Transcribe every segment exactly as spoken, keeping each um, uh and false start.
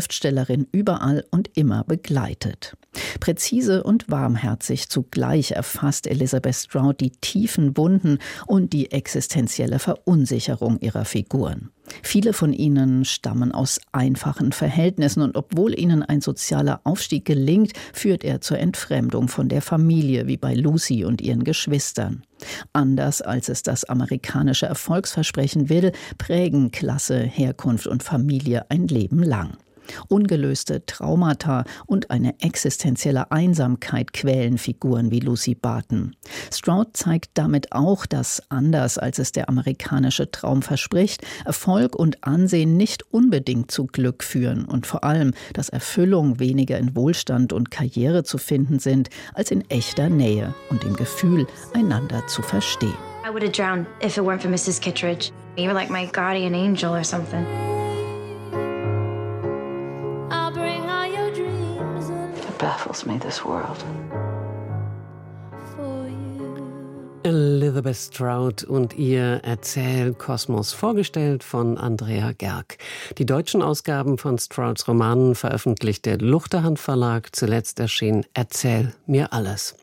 Schriftstellerin überall und immer begleitet. Präzise und warmherzig zugleich erfasst Elizabeth Strout die tiefen Wunden und die existenzielle Verunsicherung ihrer Figuren. Viele von ihnen stammen aus einfachen Verhältnissen und obwohl ihnen ein sozialer Aufstieg gelingt, führt er zur Entfremdung von der Familie, wie bei Lucy und ihren Geschwistern. Anders als es das amerikanische Erfolgsversprechen will, prägen Klasse, Herkunft und Familie ein Leben lang. Ungelöste Traumata und eine existenzielle Einsamkeit quälen Figuren wie Lucy Barton. Strout zeigt damit auch, dass, anders als es der amerikanische Traum verspricht, Erfolg und Ansehen nicht unbedingt zu Glück führen und vor allem, dass Erfüllung weniger in Wohlstand und Karriere zu finden sind, als in echter Nähe und dem Gefühl, einander zu verstehen. I would have drowned if it weren't for Missus Kittredge. You were like my guardian angel or something. Baffles me, this world. Elizabeth Strout und ihr Erzählkosmos, vorgestellt von Andrea Gerg. Die deutschen Ausgaben von Strouts Romanen veröffentlicht der Luchterhand Verlag. Zuletzt erschien Erzähl mir alles.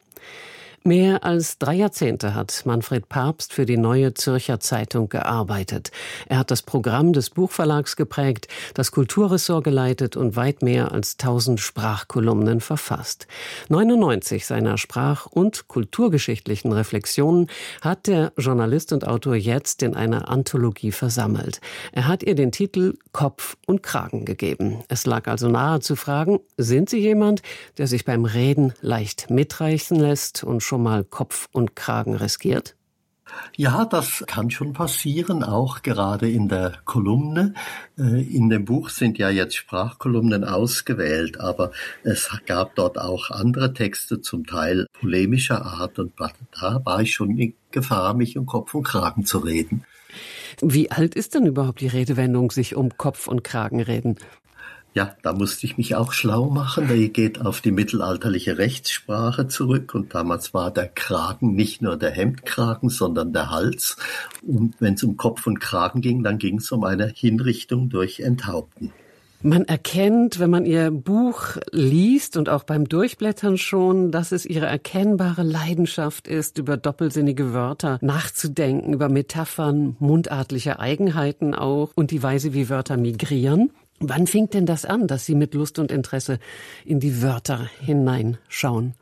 Mehr als drei Jahrzehnte hat Manfred Pabst für die Neue Zürcher Zeitung gearbeitet. Er hat das Programm des Buchverlags geprägt, das Kulturressort geleitet und weit mehr als tausend Sprachkolumnen verfasst. neunundneunzig seiner sprach- und kulturgeschichtlichen Reflexionen hat der Journalist und Autor jetzt in einer Anthologie versammelt. Er hat ihr den Titel Kopf und Kragen gegeben. Es lag also nahe zu fragen, sind Sie jemand, der sich beim Reden leicht mitreißen lässt und schon mal Kopf und Kragen riskiert? Ja, das kann schon passieren, auch gerade in der Kolumne. In dem Buch sind ja jetzt Sprachkolumnen ausgewählt, aber es gab dort auch andere Texte, zum Teil polemischer Art, und da war ich schon in Gefahr, mich um Kopf und Kragen zu reden. Wie alt ist denn überhaupt die Redewendung, sich um Kopf und Kragen reden? Ja, da musste ich mich auch schlau machen. Die geht auf die mittelalterliche Rechtssprache zurück und damals war der Kragen nicht nur der Hemdkragen, sondern der Hals. Und wenn es um Kopf und Kragen ging, dann ging es um eine Hinrichtung durch Enthaupten. Man erkennt, wenn man ihr Buch liest und auch beim Durchblättern schon, dass es ihre erkennbare Leidenschaft ist, über doppelsinnige Wörter nachzudenken, über Metaphern, mundartliche Eigenheiten auch und die Weise, wie Wörter migrieren. Wann fing denn das an, dass Sie mit Lust und Interesse in die Wörter hineinschauen?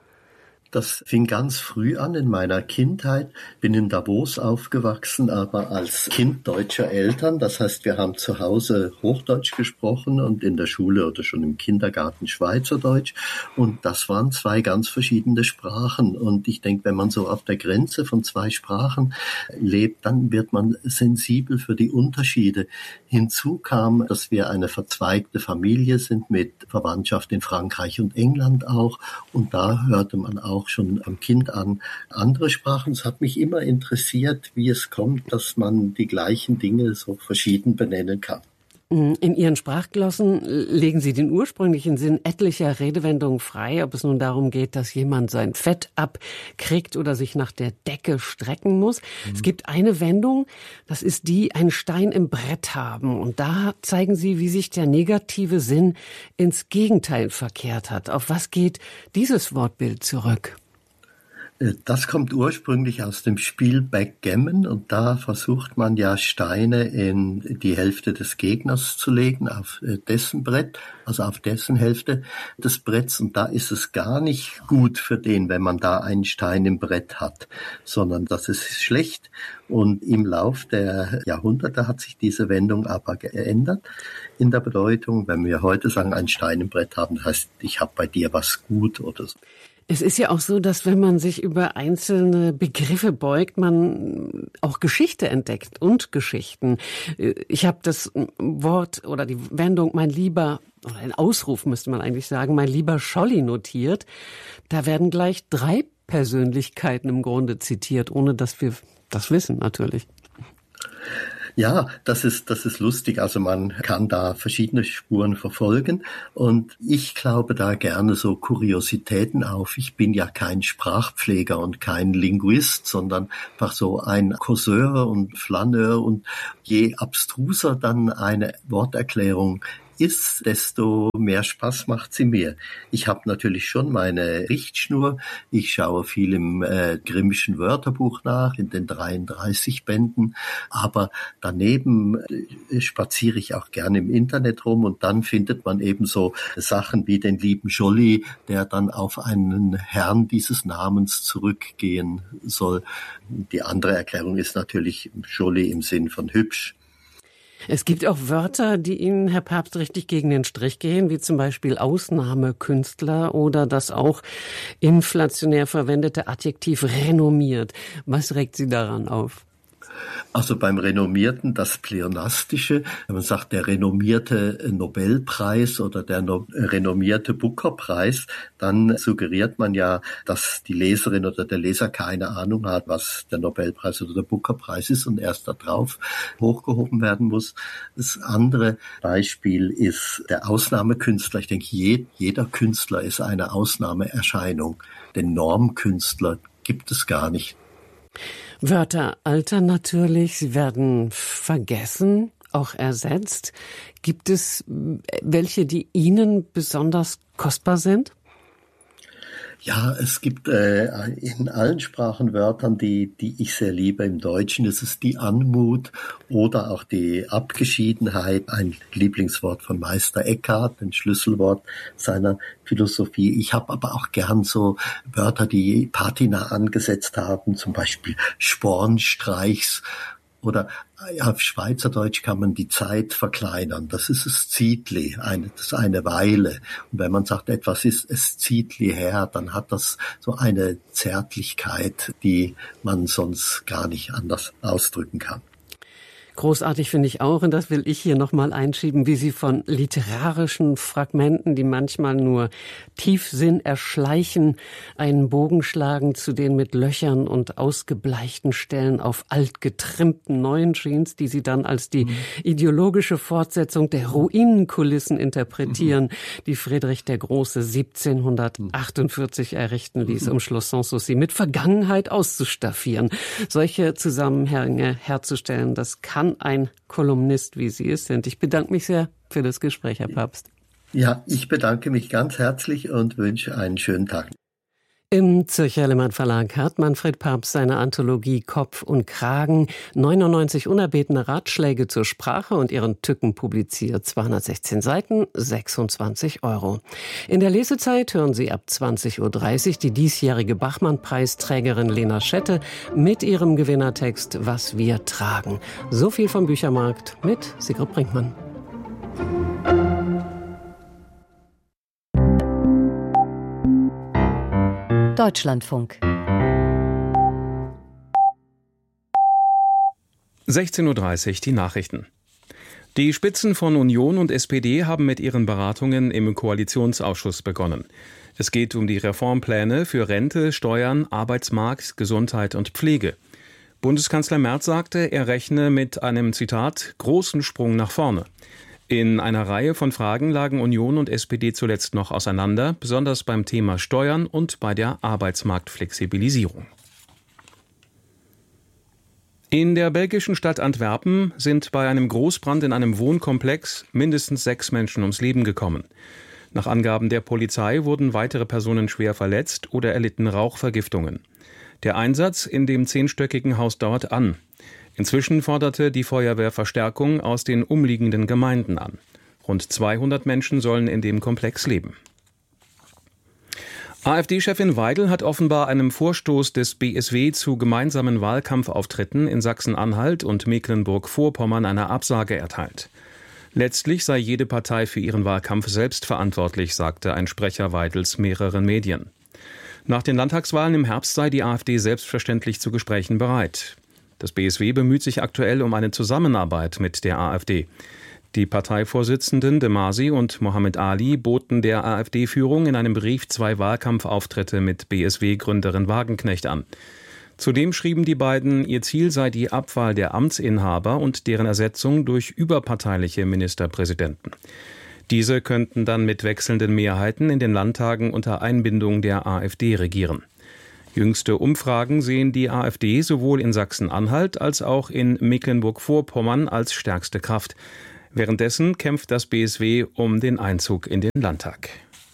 Das fing ganz früh an in meiner Kindheit. Bin in Davos aufgewachsen, aber als Kind deutscher Eltern. Das heißt, wir haben zu Hause Hochdeutsch gesprochen und in der Schule oder schon im Kindergarten Schweizerdeutsch. Und das waren zwei ganz verschiedene Sprachen. Und ich denke, wenn man so auf der Grenze von zwei Sprachen lebt, dann wird man sensibel für die Unterschiede. Hinzu kam, dass wir eine verzweigte Familie sind mit Verwandtschaft in Frankreich und England auch. Und da hörte man auch schon am Kind an andere Sprachen. Es hat mich immer interessiert, wie es kommt, dass man die gleichen Dinge so verschieden benennen kann. In Ihren Sprachglossen legen Sie den ursprünglichen Sinn etlicher Redewendungen frei, ob es nun darum geht, dass jemand sein Fett abkriegt oder sich nach der Decke strecken muss. Mhm. Es gibt eine Wendung, das ist die, einen Stein im Brett haben. Und da zeigen Sie, wie sich der negative Sinn ins Gegenteil verkehrt hat. Auf was geht dieses Wortbild zurück? Das kommt ursprünglich aus dem Spiel Backgammon und da versucht man ja Steine in die Hälfte des Gegners zu legen, auf dessen Brett, also auf dessen Hälfte des Bretts, und da ist es gar nicht gut für den, wenn man da einen Stein im Brett hat, sondern das ist schlecht. Und im Lauf der Jahrhunderte hat sich diese Wendung aber geändert in der Bedeutung. Wenn wir heute sagen, einen Stein im Brett haben, das heißt, ich habe bei dir was gut oder so. Es ist ja auch so, dass wenn man sich über einzelne Begriffe beugt, man auch Geschichte entdeckt und Geschichten. Ich habe das Wort oder die Wendung mein lieber, oder ein Ausruf müsste man eigentlich sagen, mein lieber Scholli notiert. Da werden gleich drei Persönlichkeiten im Grunde zitiert, ohne dass wir das wissen natürlich. Ja, das ist, das ist lustig. Also man kann da verschiedene Spuren verfolgen und ich glaube da gerne so Kuriositäten auf. Ich bin ja kein Sprachpfleger und kein Linguist, sondern einfach so ein Causeur und Flaneur, und je abstruser dann eine Worterklärung ist, desto mehr Spaß macht sie mir. Ich habe natürlich schon meine Richtschnur. Ich schaue viel im äh, Grimmschen Wörterbuch nach, in den dreiunddreißig Bänden. Aber daneben äh, spaziere ich auch gerne im Internet rum und dann findet man eben so Sachen wie den lieben Jolly, der dann auf einen Herrn dieses Namens zurückgehen soll. Die andere Erklärung ist natürlich Jolly im Sinn von hübsch. Es gibt auch Wörter, die Ihnen, Herr Pabst, richtig gegen den Strich gehen, wie zum Beispiel Ausnahmekünstler oder das auch inflationär verwendete Adjektiv renommiert. Was regt Sie daran auf? Also beim Renommierten das Pleonastische, wenn man sagt, der renommierte Nobelpreis oder der no- renommierte Booker-Preis, dann suggeriert man ja, dass die Leserin oder der Leser keine Ahnung hat, was der Nobelpreis oder der Booker-Preis ist und erst da drauf hochgehoben werden muss. Das andere Beispiel ist der Ausnahmekünstler. Ich denke, je, jeder Künstler ist eine Ausnahmeerscheinung. Den Normkünstler gibt es gar nicht. Wörter altern natürlich, sie werden vergessen, auch ersetzt. Gibt es welche, die Ihnen besonders kostbar sind? Ja, es gibt äh, in allen Sprachen Wörtern, die die ich sehr liebe. Im Deutschen ist es die Anmut oder auch die Abgeschiedenheit, ein Lieblingswort von Meister Eckhart, ein Schlüsselwort seiner Philosophie. Ich habe aber auch gern so Wörter, die Patina angesetzt haben, zum Beispiel Spornstreichs. Oder ja, auf Schweizerdeutsch kann man die Zeit verkleinern. Das ist es Zietli, eine, das ist eine Weile. Und wenn man sagt, etwas ist es Zietli her, dann hat das so eine Zärtlichkeit, die man sonst gar nicht anders ausdrücken kann. Großartig finde ich auch, und das will ich hier nochmal einschieben, wie Sie von literarischen Fragmenten, die manchmal nur Tiefsinn erschleichen, einen Bogen schlagen zu den mit Löchern und ausgebleichten Stellen auf altgetrimmten neuen Jeans, die Sie dann als die mhm. ideologische Fortsetzung der Ruinenkulissen interpretieren, mhm. die Friedrich der Große siebzehnhundertachtundvierzig errichten ließ, um Schloss Sanssouci mit Vergangenheit auszustaffieren. Solche Zusammenhänge herzustellen, das kann ein Kolumnist, wie Sie es sind. Ich bedanke mich sehr für das Gespräch, Herr Pabst. Ja, ich bedanke mich ganz herzlich und wünsche einen schönen Tag. Im Zürcher Lehmann Verlag hat Manfred Pabst seine Anthologie Kopf und Kragen, neunundneunzig unerbetene Ratschläge zur Sprache und ihren Tücken publiziert. zweihundertsechzehn Seiten, sechsundzwanzig Euro. In der Lesezeit hören Sie ab zwanzig Uhr dreißig die diesjährige Bachmann-Preisträgerin Lena Schette mit ihrem Gewinnertext Was wir tragen. So viel vom Büchermarkt mit Sigrid Brinkmann. Deutschlandfunk. sechzehn Uhr dreißig, die Nachrichten. Die Spitzen von Union und S P D haben mit ihren Beratungen im Koalitionsausschuss begonnen. Es geht um die Reformpläne für Rente, Steuern, Arbeitsmarkt, Gesundheit und Pflege. Bundeskanzler Merz sagte, er rechne mit einem, Zitat, großen Sprung nach vorne. In einer Reihe von Fragen lagen Union und S P D zuletzt noch auseinander, besonders beim Thema Steuern und bei der Arbeitsmarktflexibilisierung. In der belgischen Stadt Antwerpen sind bei einem Großbrand in einem Wohnkomplex mindestens sechs Menschen ums Leben gekommen. Nach Angaben der Polizei wurden weitere Personen schwer verletzt oder erlitten Rauchvergiftungen. Der Einsatz in dem zehnstöckigen Haus dauert an. Inzwischen forderte die Feuerwehr Verstärkung aus den umliegenden Gemeinden an. Rund zweihundert Menschen sollen in dem Komplex leben. AfD-Chefin Weidel hat offenbar einem Vorstoß des B S W zu gemeinsamen Wahlkampfauftritten in Sachsen-Anhalt und Mecklenburg-Vorpommern eine Absage erteilt. Letztlich sei jede Partei für ihren Wahlkampf selbst verantwortlich, sagte ein Sprecher Weidels mehreren Medien. Nach den Landtagswahlen im Herbst sei die AfD selbstverständlich zu Gesprächen bereit. Das B S W bemüht sich aktuell um eine Zusammenarbeit mit der AfD. Die Parteivorsitzenden de Masi und Mohammed Ali boten der AfD-Führung in einem Brief zwei Wahlkampfauftritte mit B S W-Gründerin Wagenknecht an. Zudem schrieben die beiden, ihr Ziel sei die Abwahl der Amtsinhaber und deren Ersetzung durch überparteiliche Ministerpräsidenten. Diese könnten dann mit wechselnden Mehrheiten in den Landtagen unter Einbindung der AfD regieren. Jüngste Umfragen sehen die AfD sowohl in Sachsen-Anhalt als auch in Mecklenburg-Vorpommern als stärkste Kraft. Währenddessen kämpft das B S W um den Einzug in den Landtag.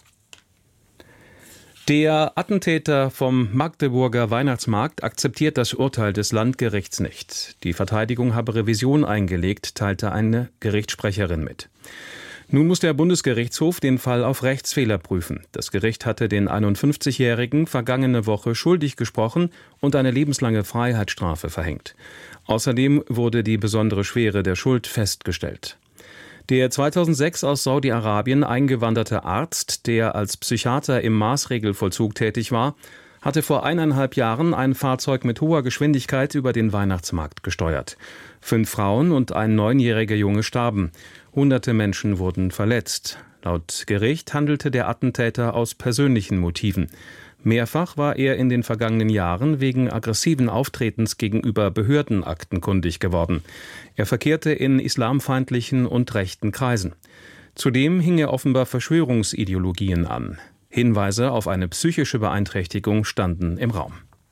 Der Attentäter vom Magdeburger Weihnachtsmarkt akzeptiert das Urteil des Landgerichts nicht. Die Verteidigung habe Revision eingelegt, teilte eine Gerichtssprecherin mit. Nun muss der Bundesgerichtshof den Fall auf Rechtsfehler prüfen. Das Gericht hatte den einundfünfzigjährigen vergangene Woche schuldig gesprochen und eine lebenslange Freiheitsstrafe verhängt. Außerdem wurde die besondere Schwere der Schuld festgestellt. Der zweitausendsechs aus Saudi-Arabien eingewanderte Arzt, der als Psychiater im Maßregelvollzug tätig war, hatte vor eineinhalb Jahren ein Fahrzeug mit hoher Geschwindigkeit über den Weihnachtsmarkt gesteuert. Fünf Frauen und ein neunjähriger Junge starben. Hunderte Menschen wurden verletzt. Laut Gericht handelte der Attentäter aus persönlichen Motiven. Mehrfach war er in den vergangenen Jahren wegen aggressiven Auftretens gegenüber Behörden aktenkundig geworden. Er verkehrte in islamfeindlichen und rechten Kreisen. Zudem hing er offenbar Verschwörungsideologien an. Hinweise auf eine psychische Beeinträchtigung standen im Raum.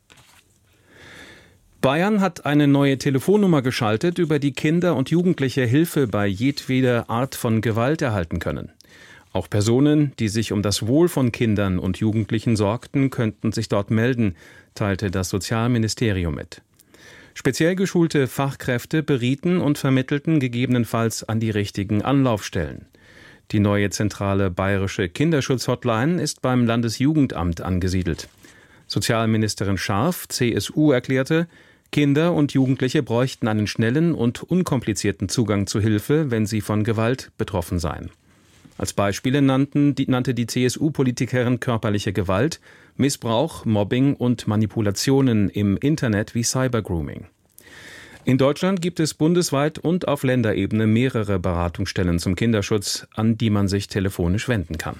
Bayern hat eine neue Telefonnummer geschaltet, über die Kinder und Jugendliche Hilfe bei jedweder Art von Gewalt erhalten können. Auch Personen, die sich um das Wohl von Kindern und Jugendlichen sorgten, könnten sich dort melden, teilte das Sozialministerium mit. Speziell geschulte Fachkräfte berieten und vermittelten gegebenenfalls an die richtigen Anlaufstellen. Die neue zentrale bayerische Kinderschutz-Hotline ist beim Landesjugendamt angesiedelt. Sozialministerin Scharf, C S U, erklärte, Kinder und Jugendliche bräuchten einen schnellen und unkomplizierten Zugang zu Hilfe, wenn sie von Gewalt betroffen seien. Als Beispiele nannten, die, nannte die C S U-Politikerin körperliche Gewalt, Missbrauch, Mobbing und Manipulationen im Internet wie Cybergrooming. In Deutschland gibt es bundesweit und auf Länderebene mehrere Beratungsstellen zum Kinderschutz, an die man sich telefonisch wenden kann.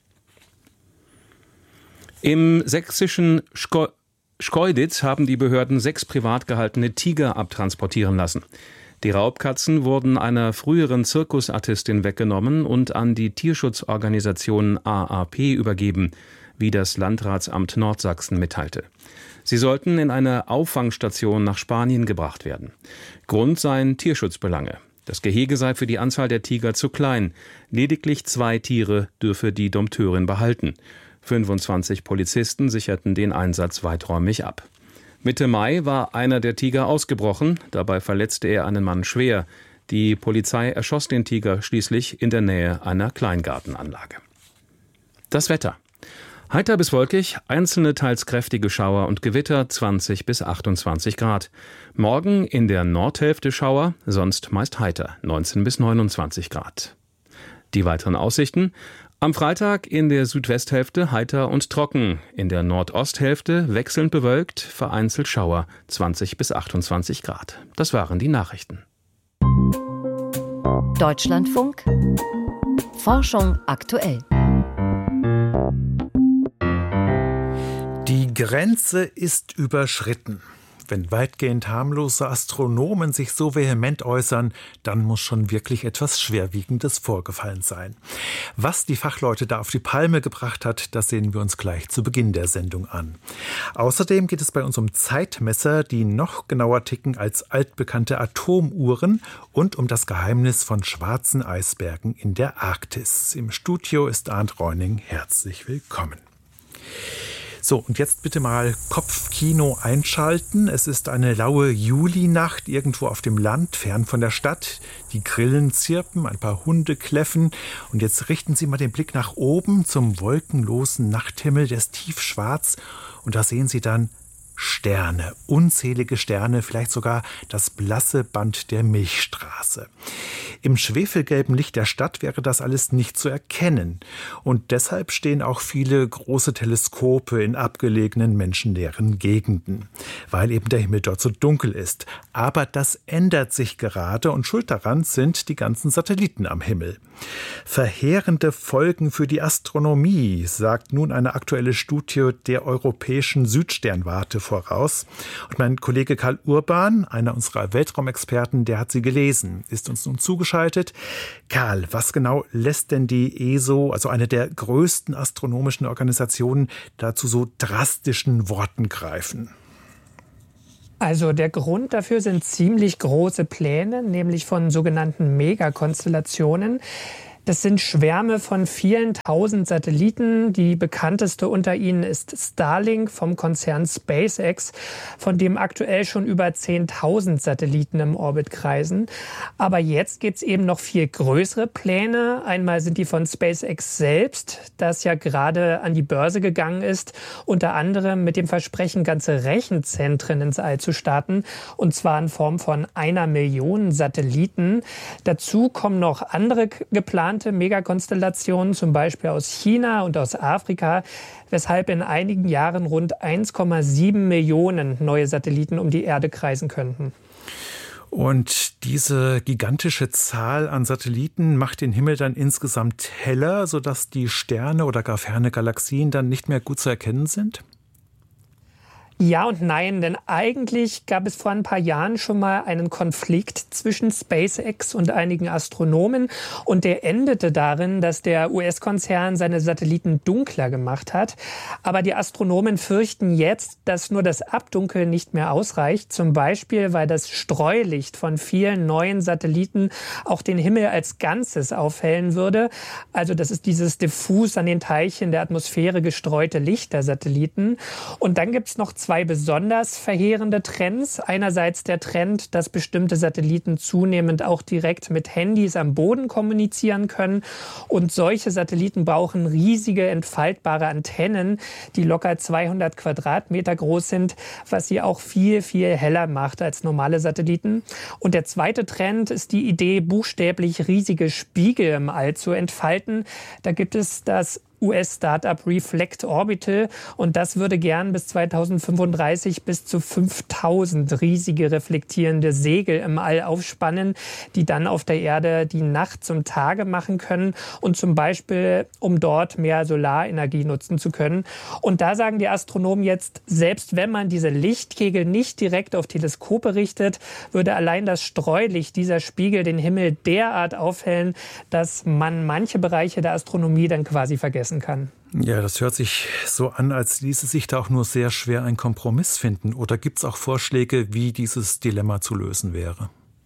Im sächsischen Schko- Schkeuditz haben die Behörden sechs privat gehaltene Tiger abtransportieren lassen. Die Raubkatzen wurden einer früheren Zirkusartistin weggenommen und an die Tierschutzorganisation A A P übergeben, wie das Landratsamt Nordsachsen mitteilte. Sie sollten in eine Auffangstation nach Spanien gebracht werden. Grund seien Tierschutzbelange. Das Gehege sei für die Anzahl der Tiger zu klein. Lediglich zwei Tiere dürfe die Dompteurin behalten. fünfundzwanzig Polizisten sicherten den Einsatz weiträumig ab. Mitte Mai war einer der Tiger ausgebrochen. Dabei verletzte er einen Mann schwer. Die Polizei erschoss den Tiger schließlich in der Nähe einer Kleingartenanlage. Das Wetter. Heiter bis wolkig, einzelne teils kräftige Schauer und Gewitter, zwanzig bis achtundzwanzig Grad. Morgen in der Nordhälfte Schauer, sonst meist heiter, neunzehn bis neunundzwanzig Grad. Die weiteren Aussichten: Am Freitag in der Südwesthälfte heiter und trocken, in der Nordosthälfte wechselnd bewölkt, vereinzelt Schauer, zwanzig bis achtundzwanzig Grad. Das waren die Nachrichten. Deutschlandfunk Forschung aktuell. Die Grenze ist überschritten. Wenn weitgehend harmlose Astronomen sich so vehement äußern, dann muss schon wirklich etwas Schwerwiegendes vorgefallen sein. Was die Fachleute da auf die Palme gebracht hat, das sehen wir uns gleich zu Beginn der Sendung an. Außerdem geht es bei uns um Zeitmesser, die noch genauer ticken als altbekannte Atomuhren, und um das Geheimnis von schwarzen Eisbergen in der Arktis. Im Studio ist Arndt Reuning. Herzlich willkommen. So, und jetzt bitte mal Kopfkino einschalten. Es ist eine laue Julinacht irgendwo auf dem Land, fern von der Stadt. Die Grillen zirpen, ein paar Hunde kläffen. Und jetzt richten Sie mal den Blick nach oben zum wolkenlosen Nachthimmel, der ist tiefschwarz. Und da sehen Sie dann Sterne, unzählige Sterne, vielleicht sogar das blasse Band der Milchstraße. Im schwefelgelben Licht der Stadt wäre das alles nicht zu erkennen. Und deshalb stehen auch viele große Teleskope in abgelegenen, menschenleeren Gegenden, weil eben der Himmel dort so dunkel ist. Aber das ändert sich gerade, und schuld daran sind die ganzen Satelliten am Himmel. Verheerende Folgen für die Astronomie, sagt nun eine aktuelle Studie der Europäischen Südsternwarte voraus. Und mein Kollege Karl Urban, einer unserer Weltraumexperten, der hat sie gelesen, ist uns nun zugeschaltet. Karl, was genau lässt denn die E S O, also eine der größten astronomischen Organisationen, da zu so drastischen Worten greifen? Also der Grund dafür sind ziemlich große Pläne, nämlich von sogenannten Megakonstellationen. Das sind Schwärme von vielen tausend Satelliten. Die bekannteste unter ihnen ist Starlink vom Konzern SpaceX, von dem aktuell schon über zehntausend Satelliten im Orbit kreisen. Aber jetzt gibt es eben noch viel größere Pläne. Einmal sind die von SpaceX selbst, das ja gerade an die Börse gegangen ist, unter anderem mit dem Versprechen, ganze Rechenzentren ins All zu starten, und zwar in Form von einer Million Satelliten. Dazu kommen noch andere geplante Megakonstellationen, zum Beispiel aus China und aus Afrika, weshalb in einigen Jahren rund eins Komma sieben Millionen neue Satelliten um die Erde kreisen könnten. Und diese gigantische Zahl an Satelliten macht den Himmel dann insgesamt heller, sodass die Sterne oder gar ferne Galaxien dann nicht mehr gut zu erkennen sind? Ja und nein, denn eigentlich gab es vor ein paar Jahren schon mal einen Konflikt zwischen SpaceX und einigen Astronomen, und der endete darin, dass der U S-Konzern seine Satelliten dunkler gemacht hat. Aber die Astronomen fürchten jetzt, dass nur das Abdunkeln nicht mehr ausreicht, zum Beispiel weil das Streulicht von vielen neuen Satelliten auch den Himmel als Ganzes aufhellen würde. Also das ist dieses diffus an den Teilchen der Atmosphäre gestreute Licht der Satelliten. Und dann gibt es noch zwei Zwei besonders verheerende Trends. Einerseits der Trend, dass bestimmte Satelliten zunehmend auch direkt mit Handys am Boden kommunizieren können. Und solche Satelliten brauchen riesige entfaltbare Antennen, die locker zweihundert Quadratmeter groß sind, was sie auch viel, viel heller macht als normale Satelliten. Und der zweite Trend ist die Idee, buchstäblich riesige Spiegel im All zu entfalten. Da gibt es das U S-Startup Reflect Orbital, und das würde gern bis zweitausendfünfunddreißig bis zu fünftausend riesige reflektierende Segel im All aufspannen, die dann auf der Erde die Nacht zum Tage machen können, und zum Beispiel, um dort mehr Solarenergie nutzen zu können. Und da sagen die Astronomen jetzt, selbst wenn man diese Lichtkegel nicht direkt auf Teleskope richtet, würde allein das Streulicht dieser Spiegel den Himmel derart aufhellen, dass man manche Bereiche der Astronomie dann quasi vergessen kann. Ja, das hört sich so an, als ließe sich da auch nur sehr schwer ein Kompromiss finden. Oder gibt es auch Vorschläge, wie dieses Dilemma zu lösen wäre?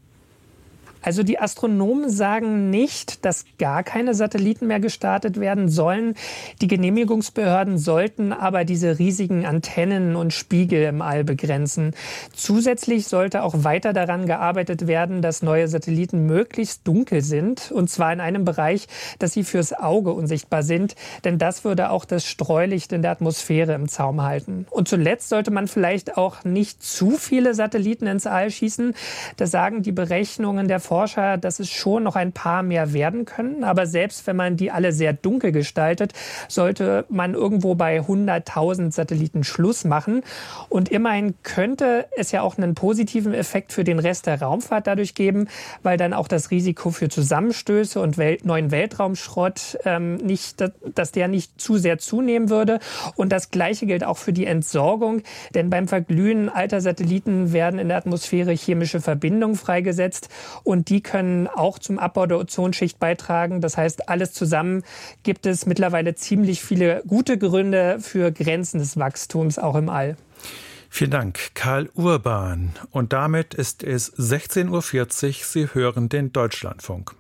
Also die Astronomen sagen nicht, dass gar keine Satelliten mehr gestartet werden sollen. Die Genehmigungsbehörden sollten aber diese riesigen Antennen und Spiegel im All begrenzen. Zusätzlich sollte auch weiter daran gearbeitet werden, dass neue Satelliten möglichst dunkel sind. Und zwar in einem Bereich, dass sie fürs Auge unsichtbar sind. Denn das würde auch das Streulicht in der Atmosphäre im Zaum halten. Und zuletzt sollte man vielleicht auch nicht zu viele Satelliten ins All schießen. Das sagen die Berechnungen der Forscher, dass es schon noch ein paar mehr werden können. Aber selbst wenn man die alle sehr dunkel gestaltet, sollte man irgendwo bei hunderttausend Satelliten Schluss machen. Und immerhin könnte es ja auch einen positiven Effekt für den Rest der Raumfahrt dadurch geben, weil dann auch das Risiko für Zusammenstöße und Welt- neuen Weltraumschrott ähm, nicht, dass der nicht zu sehr zunehmen würde. Und das Gleiche gilt auch für die Entsorgung. Denn beim Verglühen alter Satelliten werden in der Atmosphäre chemische Verbindungen freigesetzt, und die können auch zum Abbau der Ozonschicht beitragen. Das heißt, alles zusammen gibt es mittlerweile ziemlich viele gute Gründe für Grenzen des Wachstums auch im All. Vielen Dank, Karl Urban. Und damit ist es sechzehn Uhr vierzig. Sie hören den Deutschlandfunk.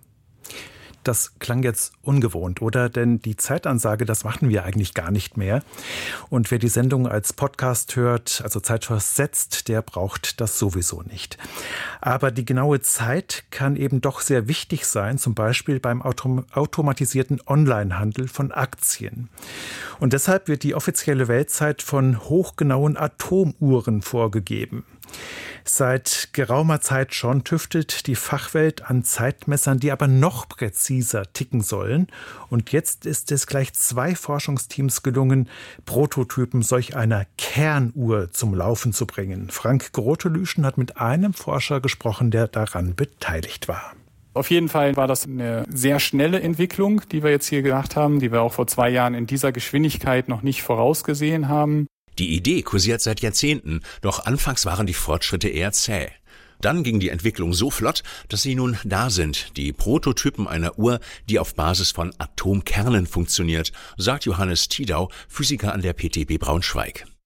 Das klang jetzt ungewohnt, oder? Denn die Zeitansage, das machen wir eigentlich gar nicht mehr. Und wer die Sendung als Podcast hört, also zeitversetzt, der braucht das sowieso nicht. Aber die genaue Zeit kann eben doch sehr wichtig sein, zum Beispiel beim autom- automatisierten Onlinehandel von Aktien. Und deshalb wird die offizielle Weltzeit von hochgenauen Atomuhren vorgegeben. Seit geraumer Zeit schon tüftelt die Fachwelt an Zeitmessern, die aber noch präziser ticken sollen. Und jetzt ist es gleich zwei Forschungsteams gelungen, Prototypen solch einer Kernuhr zum Laufen zu bringen. Frank Grotelüschen hat mit einem Forscher gesprochen, der daran beteiligt war. Auf jeden Fall war das eine sehr schnelle Entwicklung, die wir jetzt hier gemacht haben, die wir auch vor zwei Jahren in dieser Geschwindigkeit noch nicht vorausgesehen haben. Die Idee kursiert seit Jahrzehnten, doch anfangs waren die Fortschritte eher zäh. Dann ging die Entwicklung so flott, dass sie nun da sind, die Prototypen einer Uhr, die auf Basis von Atomkernen funktioniert, sagt Johannes Tiedau, Physiker an der P T B Braunschweig.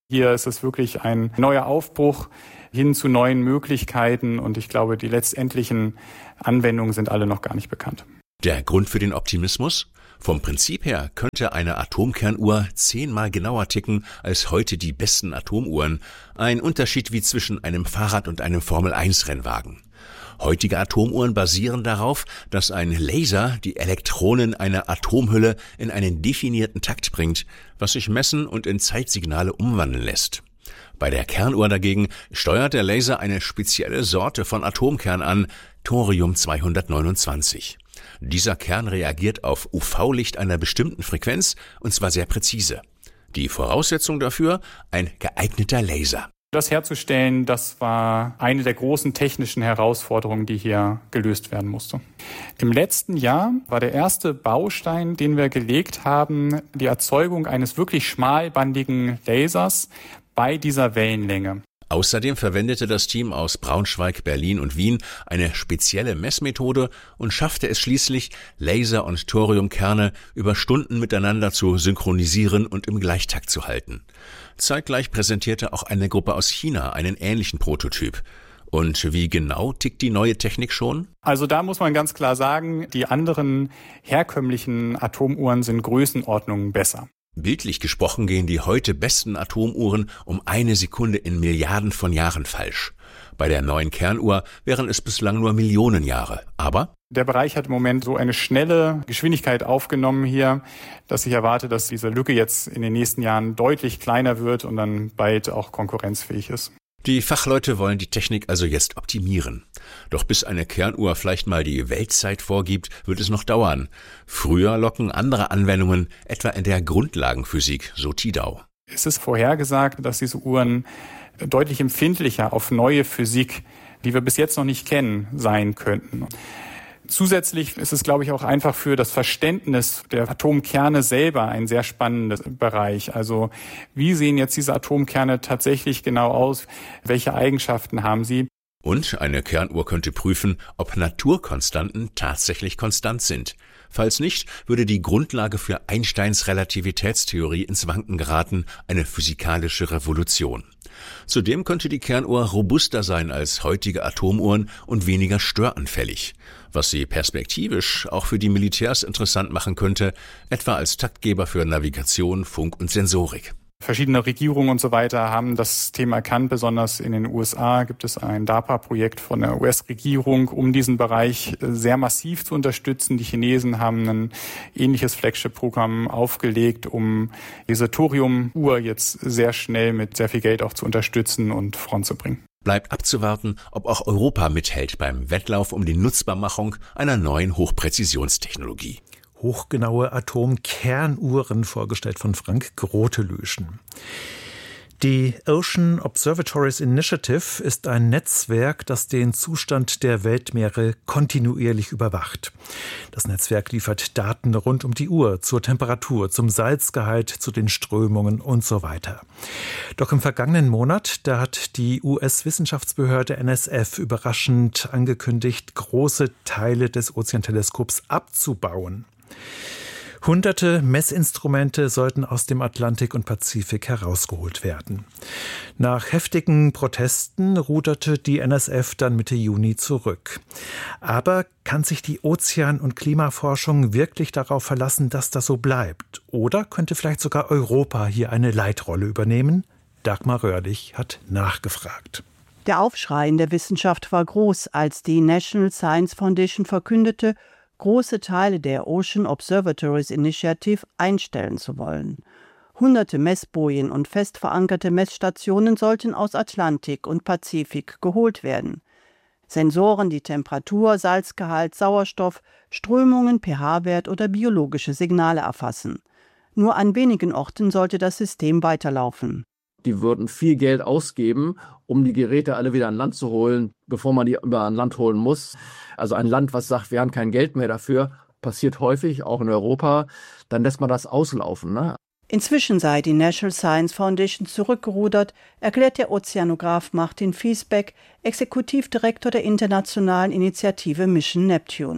Hier ist es wirklich ein neuer Aufbruch hin zu neuen Möglichkeiten und ich glaube, die letztendlichen Anwendungen sind alle noch gar nicht bekannt. Der Grund für den Optimismus? Vom Prinzip her könnte eine Atomkernuhr zehnmal genauer ticken als heute die besten Atomuhren. Ein Unterschied wie zwischen einem Fahrrad und einem Formel eins Rennwagen. Heutige Atomuhren basieren darauf, dass ein Laser die Elektronen einer Atomhülle in einen definierten Takt bringt, was sich messen und in Zeitsignale umwandeln lässt. Bei der Kernuhr dagegen steuert der Laser eine spezielle Sorte von Atomkern an, Thorium zweihundertneunundzwanzig. Dieser Kern reagiert auf U V-Licht einer bestimmten Frequenz, und zwar sehr präzise. Die Voraussetzung dafür? Ein geeigneter Laser. Das herzustellen, das war eine der großen technischen Herausforderungen, die hier gelöst werden musste. Im letzten Jahr war der erste Baustein, den wir gelegt haben, die Erzeugung eines wirklich schmalbandigen Lasers bei dieser Wellenlänge. Außerdem verwendete das Team aus Braunschweig, Berlin und Wien eine spezielle Messmethode und schaffte es schließlich, Laser und Thoriumkerne über Stunden miteinander zu synchronisieren und im Gleichtakt zu halten. Zeitgleich präsentierte auch eine Gruppe aus China einen ähnlichen Prototyp. Und wie genau tickt die neue Technik schon? Also da muss man ganz klar sagen, die anderen herkömmlichen Atomuhren sind Größenordnungen besser. Bildlich gesprochen gehen die heute besten Atomuhren um eine Sekunde in Milliarden von Jahren falsch. Bei der neuen Kernuhr wären es bislang nur Millionen Jahre. Aber der Bereich hat im Moment so eine schnelle Geschwindigkeit aufgenommen hier, dass ich erwarte, dass diese Lücke jetzt in den nächsten Jahren deutlich kleiner wird und dann bald auch konkurrenzfähig ist. Die Fachleute wollen die Technik also jetzt optimieren. Doch bis eine Kernuhr vielleicht mal die Weltzeit vorgibt, wird es noch dauern. Früher locken andere Anwendungen, etwa in der Grundlagenphysik, so Tidau. Es ist vorhergesagt, dass diese Uhren deutlich empfindlicher auf neue Physik, die wir bis jetzt noch nicht kennen, sein könnten. Zusätzlich ist es, glaube ich, auch einfach für das Verständnis der Atomkerne selber ein sehr spannender Bereich. Also wie sehen jetzt diese Atomkerne tatsächlich genau aus? Welche Eigenschaften haben sie? Und eine Kernuhr könnte prüfen, ob Naturkonstanten tatsächlich konstant sind. Falls nicht, würde die Grundlage für Einsteins Relativitätstheorie ins Wanken geraten, eine physikalische Revolution. Zudem könnte die Kernuhr robuster sein als heutige Atomuhren und weniger störanfällig, was sie perspektivisch auch für die Militärs interessant machen könnte, etwa als Taktgeber für Navigation, Funk und Sensorik. Verschiedene Regierungen und so weiter haben das Thema erkannt. Besonders in den U S A gibt es ein DARPA-Projekt von der U S-Regierung, um diesen Bereich sehr massiv zu unterstützen. Die Chinesen haben ein ähnliches Flagship-Programm aufgelegt, um diese Thorium-Uhr jetzt sehr schnell mit sehr viel Geld auch zu unterstützen und voranzubringen. Bleibt abzuwarten, ob auch Europa mithält beim Wettlauf um die Nutzbarmachung einer neuen Hochpräzisionstechnologie. Hochgenaue Atomkernuhren, vorgestellt von Frank Grotelüschen. Die Ocean Observatories Initiative ist ein Netzwerk, das den Zustand der Weltmeere kontinuierlich überwacht. Das Netzwerk liefert Daten rund um die Uhr zur Temperatur, zum Salzgehalt, zu den Strömungen und so weiter. Doch im vergangenen Monat, da hat die U S-Wissenschaftsbehörde N S F überraschend angekündigt, große Teile des Ozeanteleskops abzubauen. Hunderte Messinstrumente sollten aus dem Atlantik und Pazifik herausgeholt werden. Nach heftigen Protesten ruderte die N S F dann Mitte Juni zurück. Aber kann sich die Ozean- und Klimaforschung wirklich darauf verlassen, dass das so bleibt? Oder könnte vielleicht sogar Europa hier eine Leitrolle übernehmen? Dagmar Röhrlich hat nachgefragt. Der Aufschrei in der Wissenschaft war groß, als die National Science Foundation verkündete, große Teile der Ocean Observatories Initiative einstellen zu wollen. Hunderte Messbojen und fest verankerte Messstationen sollten aus Atlantik und Pazifik geholt werden. Sensoren, die Temperatur, Salzgehalt, Sauerstoff, Strömungen, pH-Wert oder biologische Signale erfassen. Nur an wenigen Orten sollte das System weiterlaufen. Die würden viel Geld ausgeben, um die Geräte alle wieder an Land zu holen, bevor man die über an Land holen muss. Also ein Land, was sagt, wir haben kein Geld mehr dafür, passiert häufig, auch in Europa, dann lässt man das auslaufen, ne? Inzwischen sei die National Science Foundation zurückgerudert, erklärt der Ozeanograph Martin Fiesbeck, Exekutivdirektor der internationalen Initiative Mission Neptune.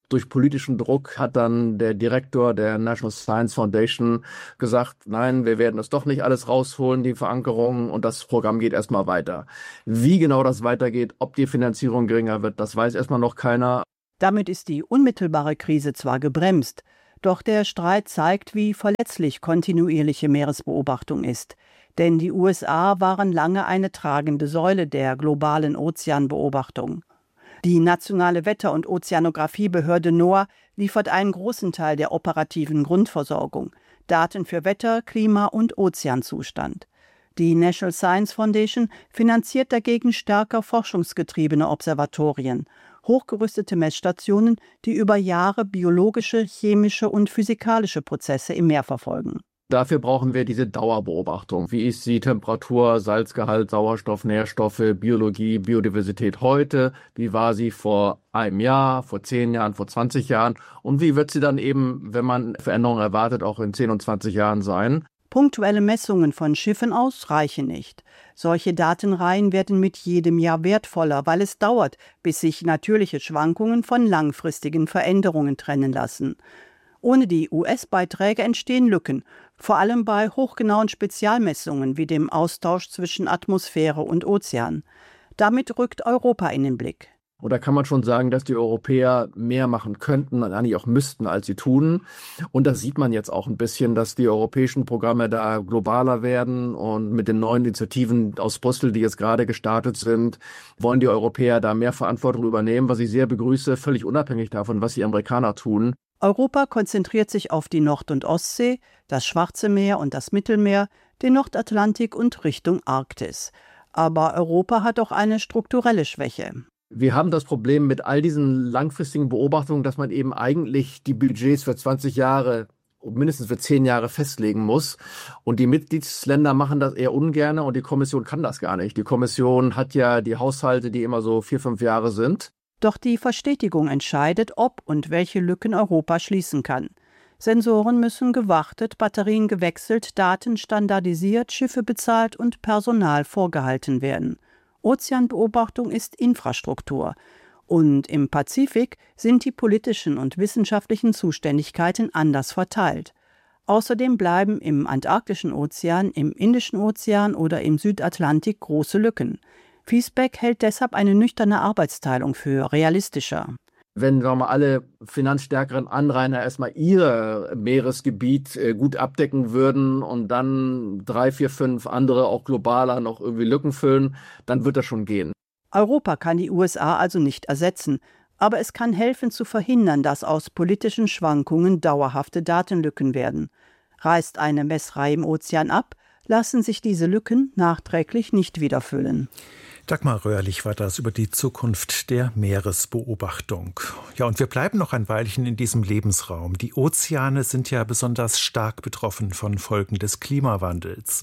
Durch politischen Druck hat dann der Direktor der National Science Foundation gesagt, nein, wir werden das doch nicht alles rausholen, die Verankerung, und das Programm geht erstmal weiter. Wie genau das weitergeht, ob die Finanzierung geringer wird, das weiß erstmal noch keiner. Damit ist die unmittelbare Krise zwar gebremst, doch der Streit zeigt, wie verletzlich kontinuierliche Meeresbeobachtung ist. Denn die U S A waren lange eine tragende Säule der globalen Ozeanbeobachtung. Die nationale Wetter- und Ozeanografiebehörde NOAA liefert einen großen Teil der operativen Grundversorgung, Daten für Wetter, Klima und Ozeanzustand. Die National Science Foundation finanziert dagegen stärker forschungsgetriebene Observatorien, hochgerüstete Messstationen, die über Jahre biologische, chemische und physikalische Prozesse im Meer verfolgen. Dafür brauchen wir diese Dauerbeobachtung. Wie ist die Temperatur, Salzgehalt, Sauerstoff, Nährstoffe, Biologie, Biodiversität heute? Wie war sie vor einem Jahr, vor zehn Jahren, vor zwanzig Jahren? Und wie wird sie dann eben, wenn man Veränderungen erwartet, auch in zehn und zwanzig Jahren sein? Punktuelle Messungen von Schiffen aus reichen nicht. Solche Datenreihen werden mit jedem Jahr wertvoller, weil es dauert, bis sich natürliche Schwankungen von langfristigen Veränderungen trennen lassen. Ohne die U S-Beiträge entstehen Lücken, vor allem bei hochgenauen Spezialmessungen wie dem Austausch zwischen Atmosphäre und Ozean. Damit rückt Europa in den Blick. Und da kann man schon sagen, dass die Europäer mehr machen könnten und eigentlich auch müssten, als sie tun. Und das sieht man jetzt auch ein bisschen, dass die europäischen Programme da globaler werden. Und mit den neuen Initiativen aus Brüssel, die jetzt gerade gestartet sind, wollen die Europäer da mehr Verantwortung übernehmen, was ich sehr begrüße, völlig unabhängig davon, was die Amerikaner tun. Europa konzentriert sich auf die Nord- und Ostsee, das Schwarze Meer und das Mittelmeer, den Nordatlantik und Richtung Arktis. Aber Europa hat auch eine strukturelle Schwäche. Wir haben das Problem mit all diesen langfristigen Beobachtungen, dass man eben eigentlich die Budgets für zwanzig Jahre, mindestens für zehn Jahre festlegen muss. Und die Mitgliedsländer machen das eher ungern und die Kommission kann das gar nicht. Die Kommission hat ja die Haushalte, die immer so vier, fünf Jahre sind. Doch die Verstetigung entscheidet, ob und welche Lücken Europa schließen kann. Sensoren müssen gewartet, Batterien gewechselt, Daten standardisiert, Schiffe bezahlt und Personal vorgehalten werden. Ozeanbeobachtung ist Infrastruktur. Und im Pazifik sind die politischen und wissenschaftlichen Zuständigkeiten anders verteilt. Außerdem bleiben im Antarktischen Ozean, im Indischen Ozean oder im Südatlantik große Lücken. Fiesbeck hält deshalb eine nüchterne Arbeitsteilung für realistischer. Wenn sagen wir mal, alle finanzstärkeren Anrainer erstmal ihr Meeresgebiet äh, gut abdecken würden und dann drei, vier, fünf andere auch globaler noch irgendwie Lücken füllen, dann wird das schon gehen. Europa kann die U S A also nicht ersetzen, aber es kann helfen zu verhindern, dass aus politischen Schwankungen dauerhafte Datenlücken werden. Reißt eine Messreihe im Ozean ab, lassen sich diese Lücken nachträglich nicht wieder füllen. Dagmar Röhrlich war das über die Zukunft der Meeresbeobachtung. Ja, und wir bleiben noch ein Weilchen in diesem Lebensraum. Die Ozeane sind ja besonders stark betroffen von Folgen des Klimawandels.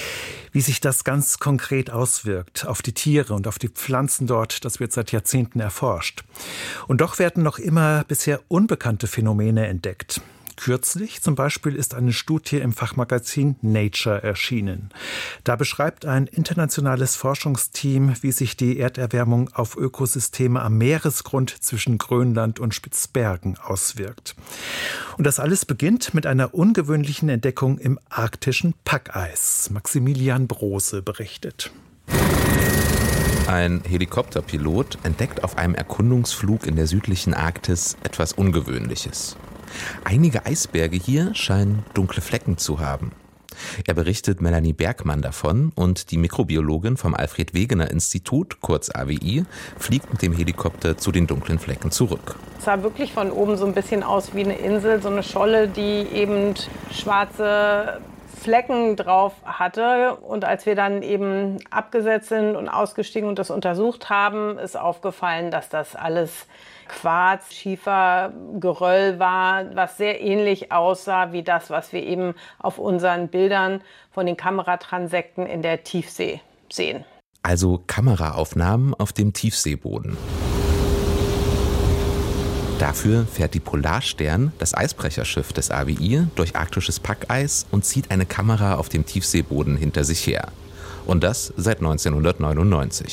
Wie sich das ganz konkret auswirkt auf die Tiere und auf die Pflanzen dort, das wird seit Jahrzehnten erforscht. Und doch werden noch immer bisher unbekannte Phänomene entdeckt. Kürzlich zum Beispiel ist eine Studie im Fachmagazin Nature erschienen. Da beschreibt ein internationales Forschungsteam, wie sich die Erderwärmung auf Ökosysteme am Meeresgrund zwischen Grönland und Spitzbergen auswirkt. Und das alles beginnt mit einer ungewöhnlichen Entdeckung im arktischen Packeis. Maximilian Brose berichtet. Ein Helikopterpilot entdeckt auf einem Erkundungsflug in der südlichen Arktis etwas Ungewöhnliches. Einige Eisberge hier scheinen dunkle Flecken zu haben. Er berichtet Melanie Bergmann davon und die Mikrobiologin vom Alfred-Wegener-Institut, kurz A W I, fliegt mit dem Helikopter zu den dunklen Flecken zurück. Es sah wirklich von oben so ein bisschen aus wie eine Insel, so eine Scholle, die eben schwarze Flecken drauf hatte. Und als wir dann eben abgesetzt sind und ausgestiegen und das untersucht haben, ist aufgefallen, dass das alles Quarz, Schiefer, Geröll war, was sehr ähnlich aussah wie das, was wir eben auf unseren Bildern von den Kameratransekten in der Tiefsee sehen. Also Kameraaufnahmen auf dem Tiefseeboden. Dafür fährt die Polarstern, das Eisbrecherschiff des A W I, durch arktisches Packeis und zieht eine Kamera auf dem Tiefseeboden hinter sich her. Und das seit neunzehnhundertneunundneunzig.